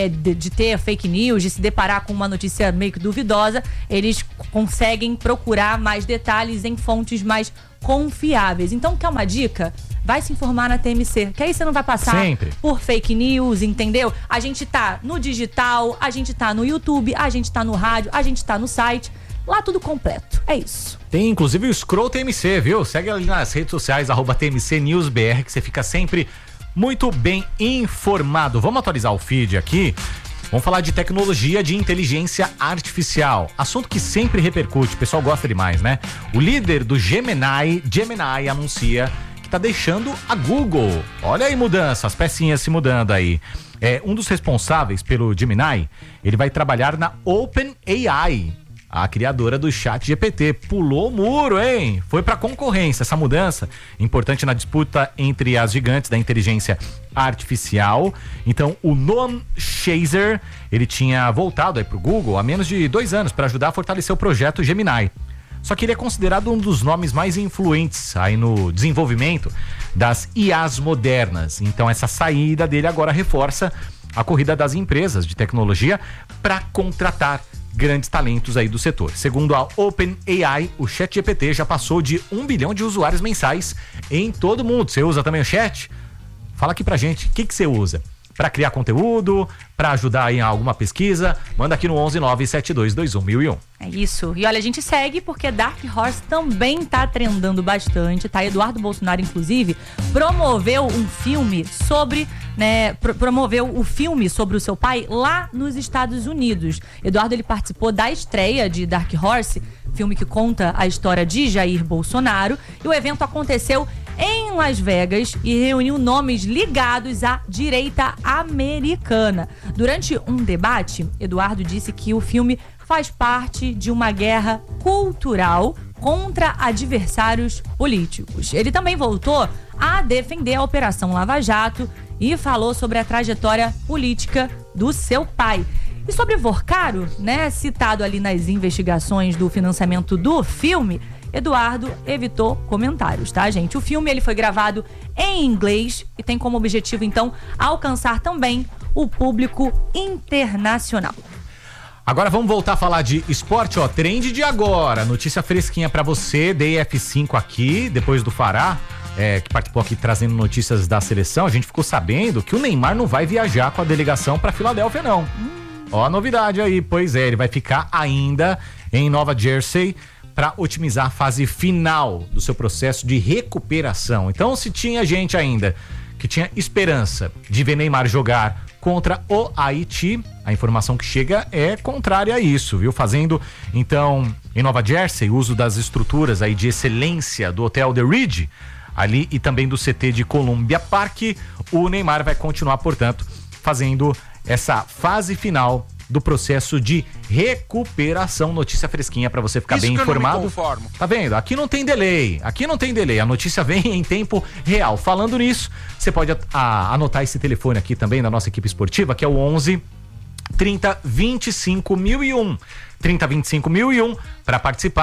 de ter fake news, de se deparar com uma notícia meio que duvidosa, eles conseguem procurar mais detalhes em fontes mais confiáveis. Então, quer uma dica? Vai se informar na TMC, que aí você não vai passar por fake news, entendeu? A gente tá no digital, a gente tá no YouTube, a gente tá no rádio, a gente tá no site. Lá tudo completo, é isso. Tem inclusive o Scroll TMC, viu? Segue ali nas redes sociais, @TMC News BR, que você fica sempre muito bem informado. Vamos atualizar o feed aqui. Vamos falar de tecnologia de inteligência artificial. Assunto que sempre repercute, o pessoal gosta demais, né? O líder do Gemini anuncia que tá deixando a Google. Olha aí mudança, as pecinhas se mudando aí. Um dos responsáveis pelo Gemini, ele vai trabalhar na OpenAI, a criadora do ChatGPT. Pulou o muro, hein? Foi pra concorrência. Essa mudança importante na disputa entre as gigantes da inteligência artificial. Então, o Noam Chaser, ele tinha voltado aí pro Google há menos de 2 anos para ajudar a fortalecer o projeto Gemini. Só que ele é considerado um dos nomes mais influentes aí no desenvolvimento das IAs modernas. Então, essa saída dele agora reforça a corrida das empresas de tecnologia para contratar grandes talentos aí do setor. Segundo a OpenAI, o ChatGPT já passou de 1 bilhão de usuários mensais em todo mundo. Você usa também o chat? Fala aqui pra gente, o que você usa? Para criar conteúdo, para ajudar em alguma pesquisa? Manda aqui no 11 97221 1001. É isso. E olha, a gente segue porque Dark Horse também tá trendando bastante, tá? Eduardo Bolsonaro, inclusive, promoveu um filme sobre, né, promoveu o filme sobre o seu pai lá nos Estados Unidos. Eduardo, ele participou da estreia de Dark Horse, filme que conta a história de Jair Bolsonaro, e o evento aconteceu em Las Vegas e reuniu nomes ligados à direita americana. Durante um debate, Eduardo disse que o filme faz parte de uma guerra cultural contra adversários políticos. Ele também voltou a defender a Operação Lava Jato e falou sobre a trajetória política do seu pai. E sobre Vorcaro, né, citado ali nas investigações do financiamento do filme, Eduardo evitou comentários, tá, gente? O filme, ele foi gravado em inglês e tem como objetivo, então, alcançar também o público internacional. Agora vamos voltar a falar de esporte, ó, trend de agora, notícia fresquinha pra você, dei F5 aqui, depois do Fará, que participou aqui trazendo notícias da seleção, a gente ficou sabendo que o Neymar não vai viajar com a delegação pra Filadélfia, não. Ó a novidade aí, pois é, ele vai ficar ainda em Nova Jersey para otimizar a fase final do seu processo de recuperação. Então, se tinha gente ainda que tinha esperança de ver Neymar jogar contra o Haiti, a informação que chega é contrária a isso, viu? Fazendo, então, em Nova Jersey, uso das estruturas aí de excelência do Hotel The Ridge, ali, e também do CT de Columbia Park, o Neymar vai continuar, portanto, fazendo essa fase final do processo de recuperação. Notícia fresquinha para você ficar Isso bem que informado. Eu não me conformo. Tá vendo? Aqui não tem delay, a notícia vem em tempo real. Falando nisso, você pode anotar esse telefone aqui também da nossa equipe esportiva, que é o 11 30 25 1001. 30 25 1001 para participar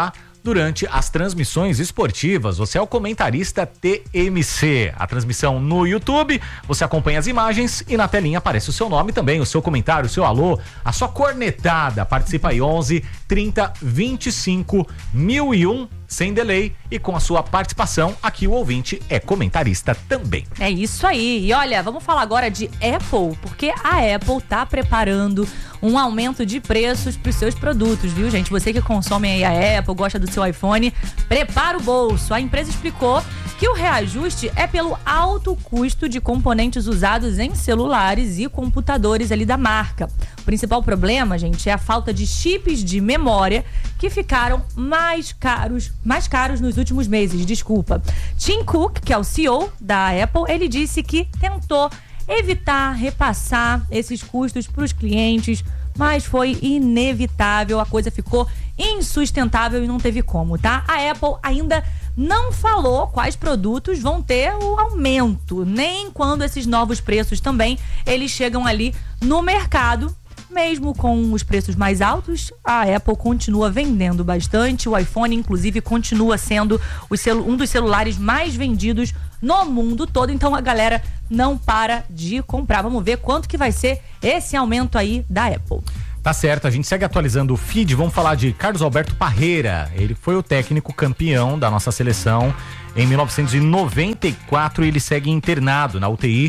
durante as transmissões esportivas. Você é o comentarista TMC. A transmissão no YouTube, você acompanha as imagens e na telinha aparece o seu nome também, o seu comentário, o seu alô, a sua cornetada. Participa aí 11 30 25 1001 sem delay, e com a sua participação aqui o ouvinte é comentarista também. É isso aí. E olha, vamos falar agora de Apple, porque a Apple tá preparando um aumento de preços para os seus produtos, viu, gente? Você que consome aí a Apple, gosta do seu iPhone, prepara o bolso. A empresa explicou que o reajuste é pelo alto custo de componentes usados em celulares e computadores ali da marca. O principal problema, gente, é a falta de chips de memória que ficaram mais caros nos últimos meses, desculpa. Tim Cook, que é o CEO da Apple, ele disse que tentou evitar repassar esses custos para os clientes, mas foi inevitável, a coisa ficou insustentável e não teve como, tá? A Apple ainda não falou quais produtos vão ter o aumento, nem quando esses novos preços também, eles chegam ali no mercado. Mesmo com os preços mais altos, a Apple continua vendendo bastante. O iPhone, inclusive, continua sendo um dos celulares mais vendidos no mundo todo. Então a galera não para de comprar. Vamos ver quanto que vai ser esse aumento aí da Apple. Tá certo, a gente segue atualizando o feed. Vamos falar de Carlos Alberto Parreira. Ele foi o técnico campeão da nossa seleção em 1994 e ele segue internado na UTI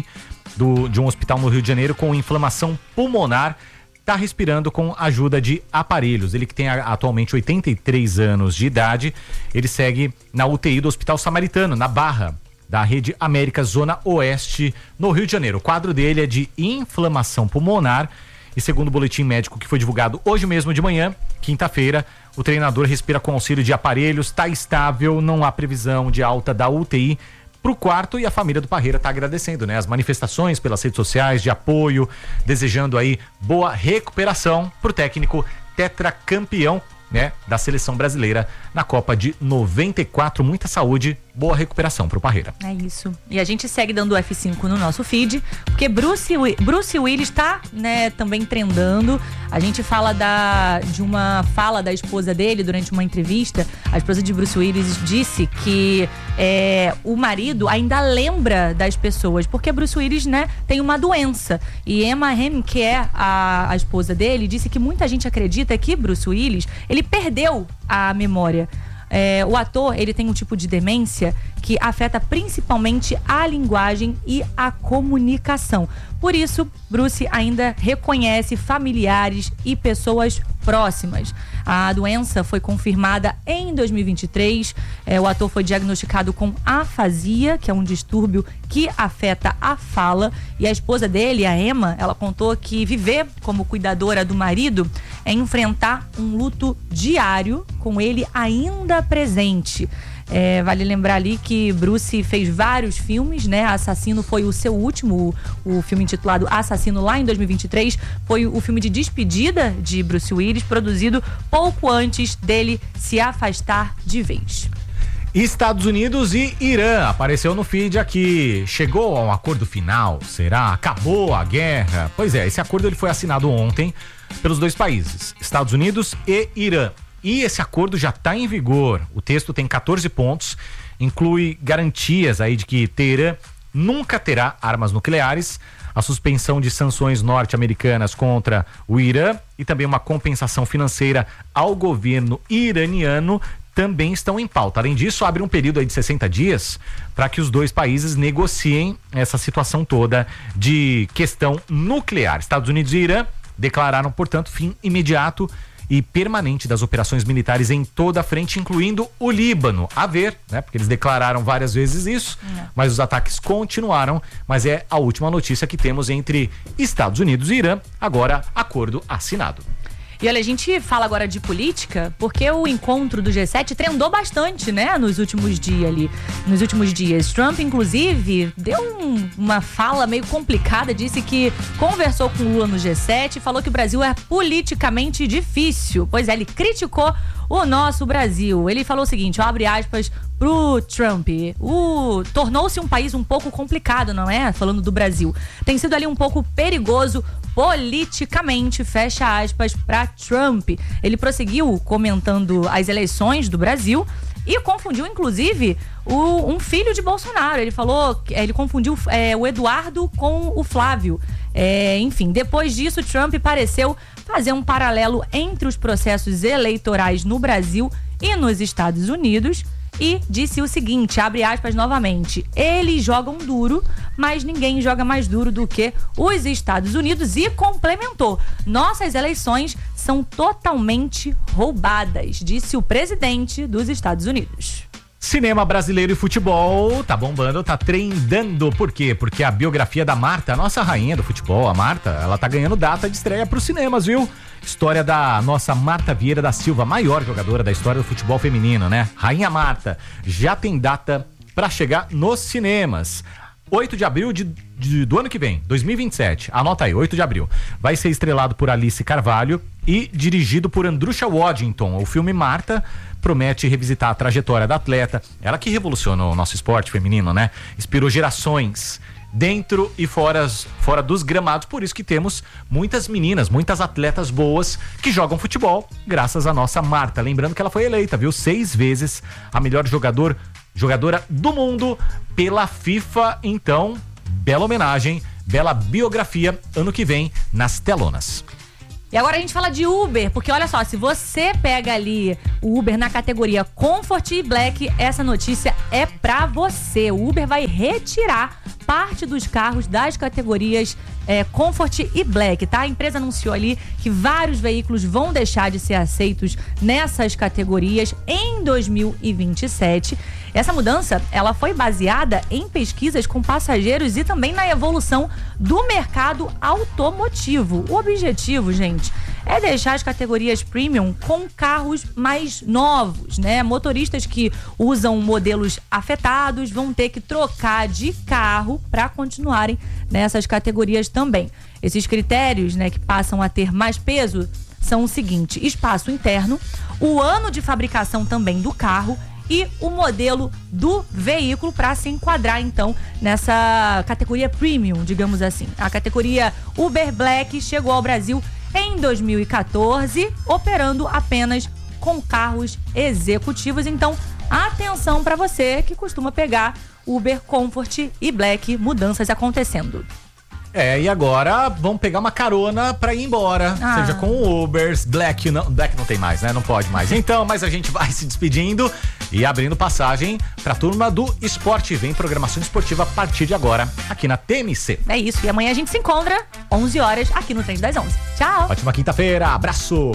de um hospital no Rio de Janeiro com inflamação pulmonar. Está respirando com ajuda de aparelhos. Ele que tem atualmente 83 anos de idade, ele segue na UTI do Hospital Samaritano, na Barra, da Rede América, Zona Oeste, no Rio de Janeiro. O quadro dele é de inflamação pulmonar e, segundo o boletim médico que foi divulgado hoje mesmo de manhã, quinta-feira, o treinador respira com auxílio de aparelhos, está estável, não há previsão de alta da UTI pro quarto, e a família do Parreira tá agradecendo, né? As manifestações pelas redes sociais de apoio, desejando aí boa recuperação pro técnico tetracampeão, né, da seleção brasileira na Copa de 94. Muita saúde, boa recuperação pro Parreira. É isso. E a gente segue dando F5 no nosso feed, porque Bruce Willis tá, né, também trendando. A gente fala de uma fala da esposa dele durante uma entrevista. A esposa de Bruce Willis disse que o marido ainda lembra das pessoas, porque Bruce Willis, né, tem uma doença. E Emma Hamm, que é a esposa dele, disse que muita gente acredita que Bruce Willis, ele perdeu a memória. O ator, ele tem um tipo de demência que afeta principalmente a linguagem e a comunicação. Por isso, Bruce ainda reconhece familiares e pessoas próximas. A doença foi confirmada em 2023. O ator foi diagnosticado com afasia, que é um distúrbio que afeta a fala. E a esposa dele, a Emma, ela contou que viver como cuidadora do marido é enfrentar um luto diário com ele ainda presente. Vale lembrar ali que Bruce fez vários filmes, né? Assassino foi o seu último, o filme intitulado Assassino, lá em 2023. Foi o filme de despedida de Bruce Willis, produzido pouco antes dele se afastar de vez. Estados Unidos e Irã, apareceu no feed aqui. Chegou a um acordo final? Será? Acabou a guerra? Pois é, esse acordo ele foi assinado ontem pelos dois países, Estados Unidos e Irã. E esse acordo já está em vigor. O texto tem 14 pontos, inclui garantias aí de que Teherã nunca terá armas nucleares, a suspensão de sanções norte-americanas contra o Irã e também uma compensação financeira ao governo iraniano também estão em pauta. Além disso, abre um período aí de 60 dias para que os dois países negociem essa situação toda de questão nuclear. Estados Unidos e Irã declararam, portanto, fim imediato e permanente das operações militares em toda a frente, incluindo o Líbano. A ver, né? Porque eles declararam várias vezes isso, mas os ataques continuaram. Mas é a última notícia que temos entre Estados Unidos e Irã. Agora, acordo assinado. E olha, a gente fala agora de política, porque o encontro do G7 trendou bastante, né, nos últimos dias. Trump, inclusive, deu uma fala meio complicada, disse que conversou com Lula no G7 e falou que o Brasil é politicamente difícil. Pois é, ele criticou o nosso Brasil. Ele falou o seguinte, abre aspas, pro Trump. Tornou-se um país um pouco complicado, não é? Falando do Brasil. Tem sido ali um pouco perigoso politicamente, fecha aspas, pra Trump. Ele prosseguiu comentando as eleições do Brasil e confundiu, inclusive, um filho de Bolsonaro. Ele falou, ele confundiu o Eduardo com o Flávio. Enfim, depois disso, Trump pareceu fazer um paralelo entre os processos eleitorais no Brasil e nos Estados Unidos e disse o seguinte, abre aspas novamente, eles jogam duro, mas ninguém joga mais duro do que os Estados Unidos, e complementou, nossas eleições são totalmente roubadas, disse o presidente dos Estados Unidos. Cinema brasileiro e futebol tá bombando, tá trendando. Por quê? Porque a biografia da Marta, a nossa rainha do futebol, a Marta, ela tá ganhando data de estreia pros cinemas, viu? História da nossa Marta Vieira da Silva, maior jogadora da história do futebol feminino, né? Rainha Marta, já tem data pra chegar nos cinemas. 8 de abril do ano que vem, 2027. Anota aí, 8 de abril. Vai ser estrelado por Alice Carvalho e dirigido por Andrusha Waddington. O filme Marta promete revisitar a trajetória da atleta. Ela que revolucionou o nosso esporte feminino, né? Inspirou gerações dentro e fora dos gramados. Por isso que temos muitas meninas, muitas atletas boas que jogam futebol, graças à nossa Marta. Lembrando que ela foi eleita, viu? 6 vezes a melhor jogadora do mundo pela FIFA. Então, bela homenagem, bela biografia ano que vem nas telonas. E agora a gente fala de Uber, porque olha só, se você pega ali o Uber na categoria Comfort e Black, essa notícia é pra você. O Uber vai retirar parte dos carros das categorias Comfort e Black, tá? A empresa anunciou ali que vários veículos vão deixar de ser aceitos nessas categorias em 2027. Essa mudança, ela foi baseada em pesquisas com passageiros e também na evolução do mercado automotivo. O objetivo, gente, é deixar as categorias premium com carros mais novos, né? Motoristas que usam modelos afetados vão ter que trocar de carro para continuarem nessas categorias também. Esses critérios, né, que passam a ter mais peso são o seguinte: espaço interno, o ano de fabricação também do carro e o modelo do veículo, para se enquadrar então nessa categoria premium, digamos assim. A categoria Uber Black chegou ao Brasil em 2014, operando apenas com carros executivos. Então, atenção para você que costuma pegar Uber Comfort e Black, mudanças acontecendo. E agora vamos pegar uma carona pra ir embora, seja com o Ubers, Black não tem mais, né? Não pode mais. Então, mas a gente vai se despedindo e abrindo passagem pra turma do esporte. Vem programação esportiva a partir de agora, aqui na TMC. É isso, e amanhã a gente se encontra 11 horas aqui no Trend das 11. Tchau! Ótima quinta-feira, abraço!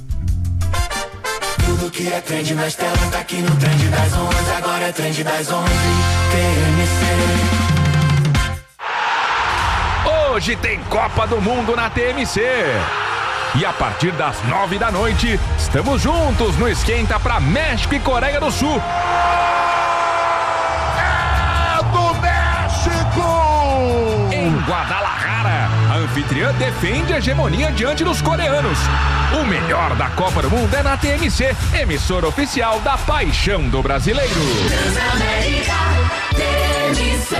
Tudo que é trend nas telas tá aqui no Trend das 11. Agora é Trend das 11, TMC. Hoje tem Copa do Mundo na TMC. E a partir das 9 da noite, estamos juntos no Esquenta pra México e Coreia do Sul. É do México! Em Guadalajara, a anfitriã defende a hegemonia diante dos coreanos. O melhor da Copa do Mundo é na TMC, emissora oficial da paixão do brasileiro. Transamérica, TMC.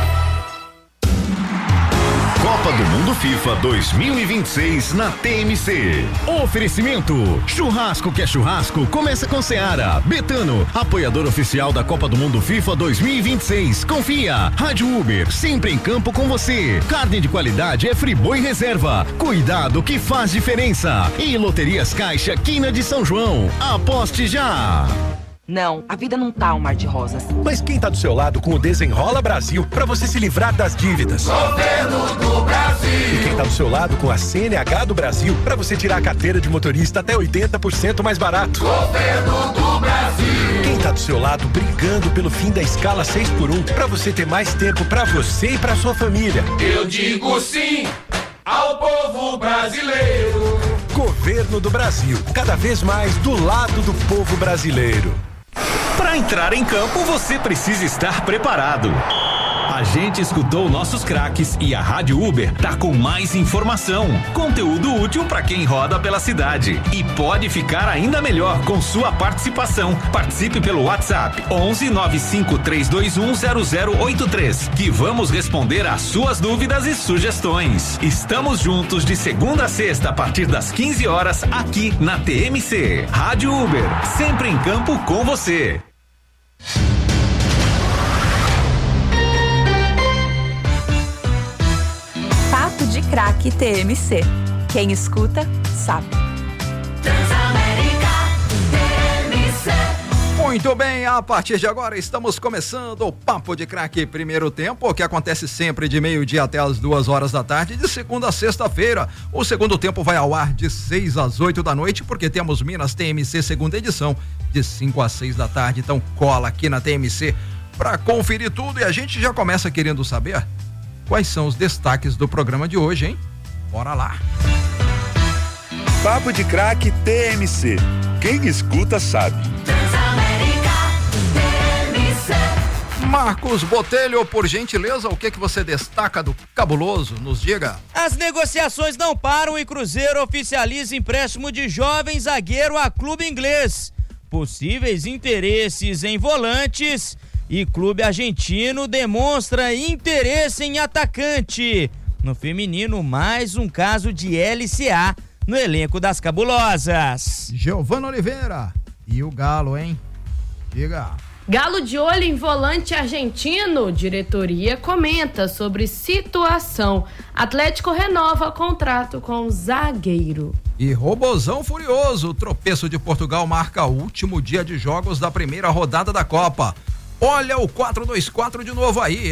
Copa do Mundo FIFA 2026 na TMC. Oferecimento: churrasco que é churrasco, começa com Seara. Betano, apoiador oficial da Copa do Mundo FIFA 2026. Confia. Rádio Uber, sempre em campo com você. Carne de qualidade é Friboi Reserva. Cuidado que faz diferença. E Loterias Caixa, Quina de São João. Aposte já. Não, a vida não tá um mar de rosas. Mas quem tá do seu lado com o Desenrola Brasil pra você se livrar das dívidas? Governo do Brasil. E quem tá do seu lado com a CNH do Brasil pra você tirar a carteira de motorista até 80% mais barato? Governo do Brasil. Quem tá do seu lado brigando pelo fim da escala 6x1 pra você ter mais tempo pra você e pra sua família? Eu digo sim ao povo brasileiro. Governo do Brasil, cada vez mais do lado do povo brasileiro. Para entrar em campo, você precisa estar preparado. A gente escutou nossos craques e a Rádio Uber tá com mais informação, conteúdo útil para quem roda pela cidade. E pode ficar ainda melhor com sua participação. Participe pelo WhatsApp 11 95 321 0083, que vamos responder às suas dúvidas e sugestões. Estamos juntos de segunda a sexta a partir das 15 horas aqui na TMC. Rádio Uber, sempre em campo com você. Papo de Craque TMC. Quem escuta, sabe. Muito bem, a partir de agora estamos começando o Papo de Craque primeiro tempo, que acontece sempre de meio-dia até as 2 horas da tarde, de segunda a sexta-feira. O segundo tempo vai ao ar de 6 às 8 da noite, porque temos Minas TMC segunda edição, de 5 às 6 da tarde. Então cola aqui na TMC para conferir tudo, e a gente já começa querendo saber quais são os destaques do programa de hoje, hein? Bora lá. Papo de Craque TMC. Quem escuta sabe. Marcos Botelho, por gentileza, o que você destaca do cabuloso? Nos diga. As negociações não param e Cruzeiro oficializa empréstimo de jovem zagueiro a clube inglês. Possíveis interesses em volantes e clube argentino demonstra interesse em atacante. No feminino, mais um caso de LCA no elenco das cabulosas. Giovana Oliveira, e o Galo, hein? Diga. Galo de olho em volante argentino, diretoria comenta sobre situação. Atlético renova contrato com o zagueiro. E Robozão furioso, o tropeço de Portugal marca o último dia de jogos da primeira rodada da Copa. Olha o 4-2-4 de novo aí.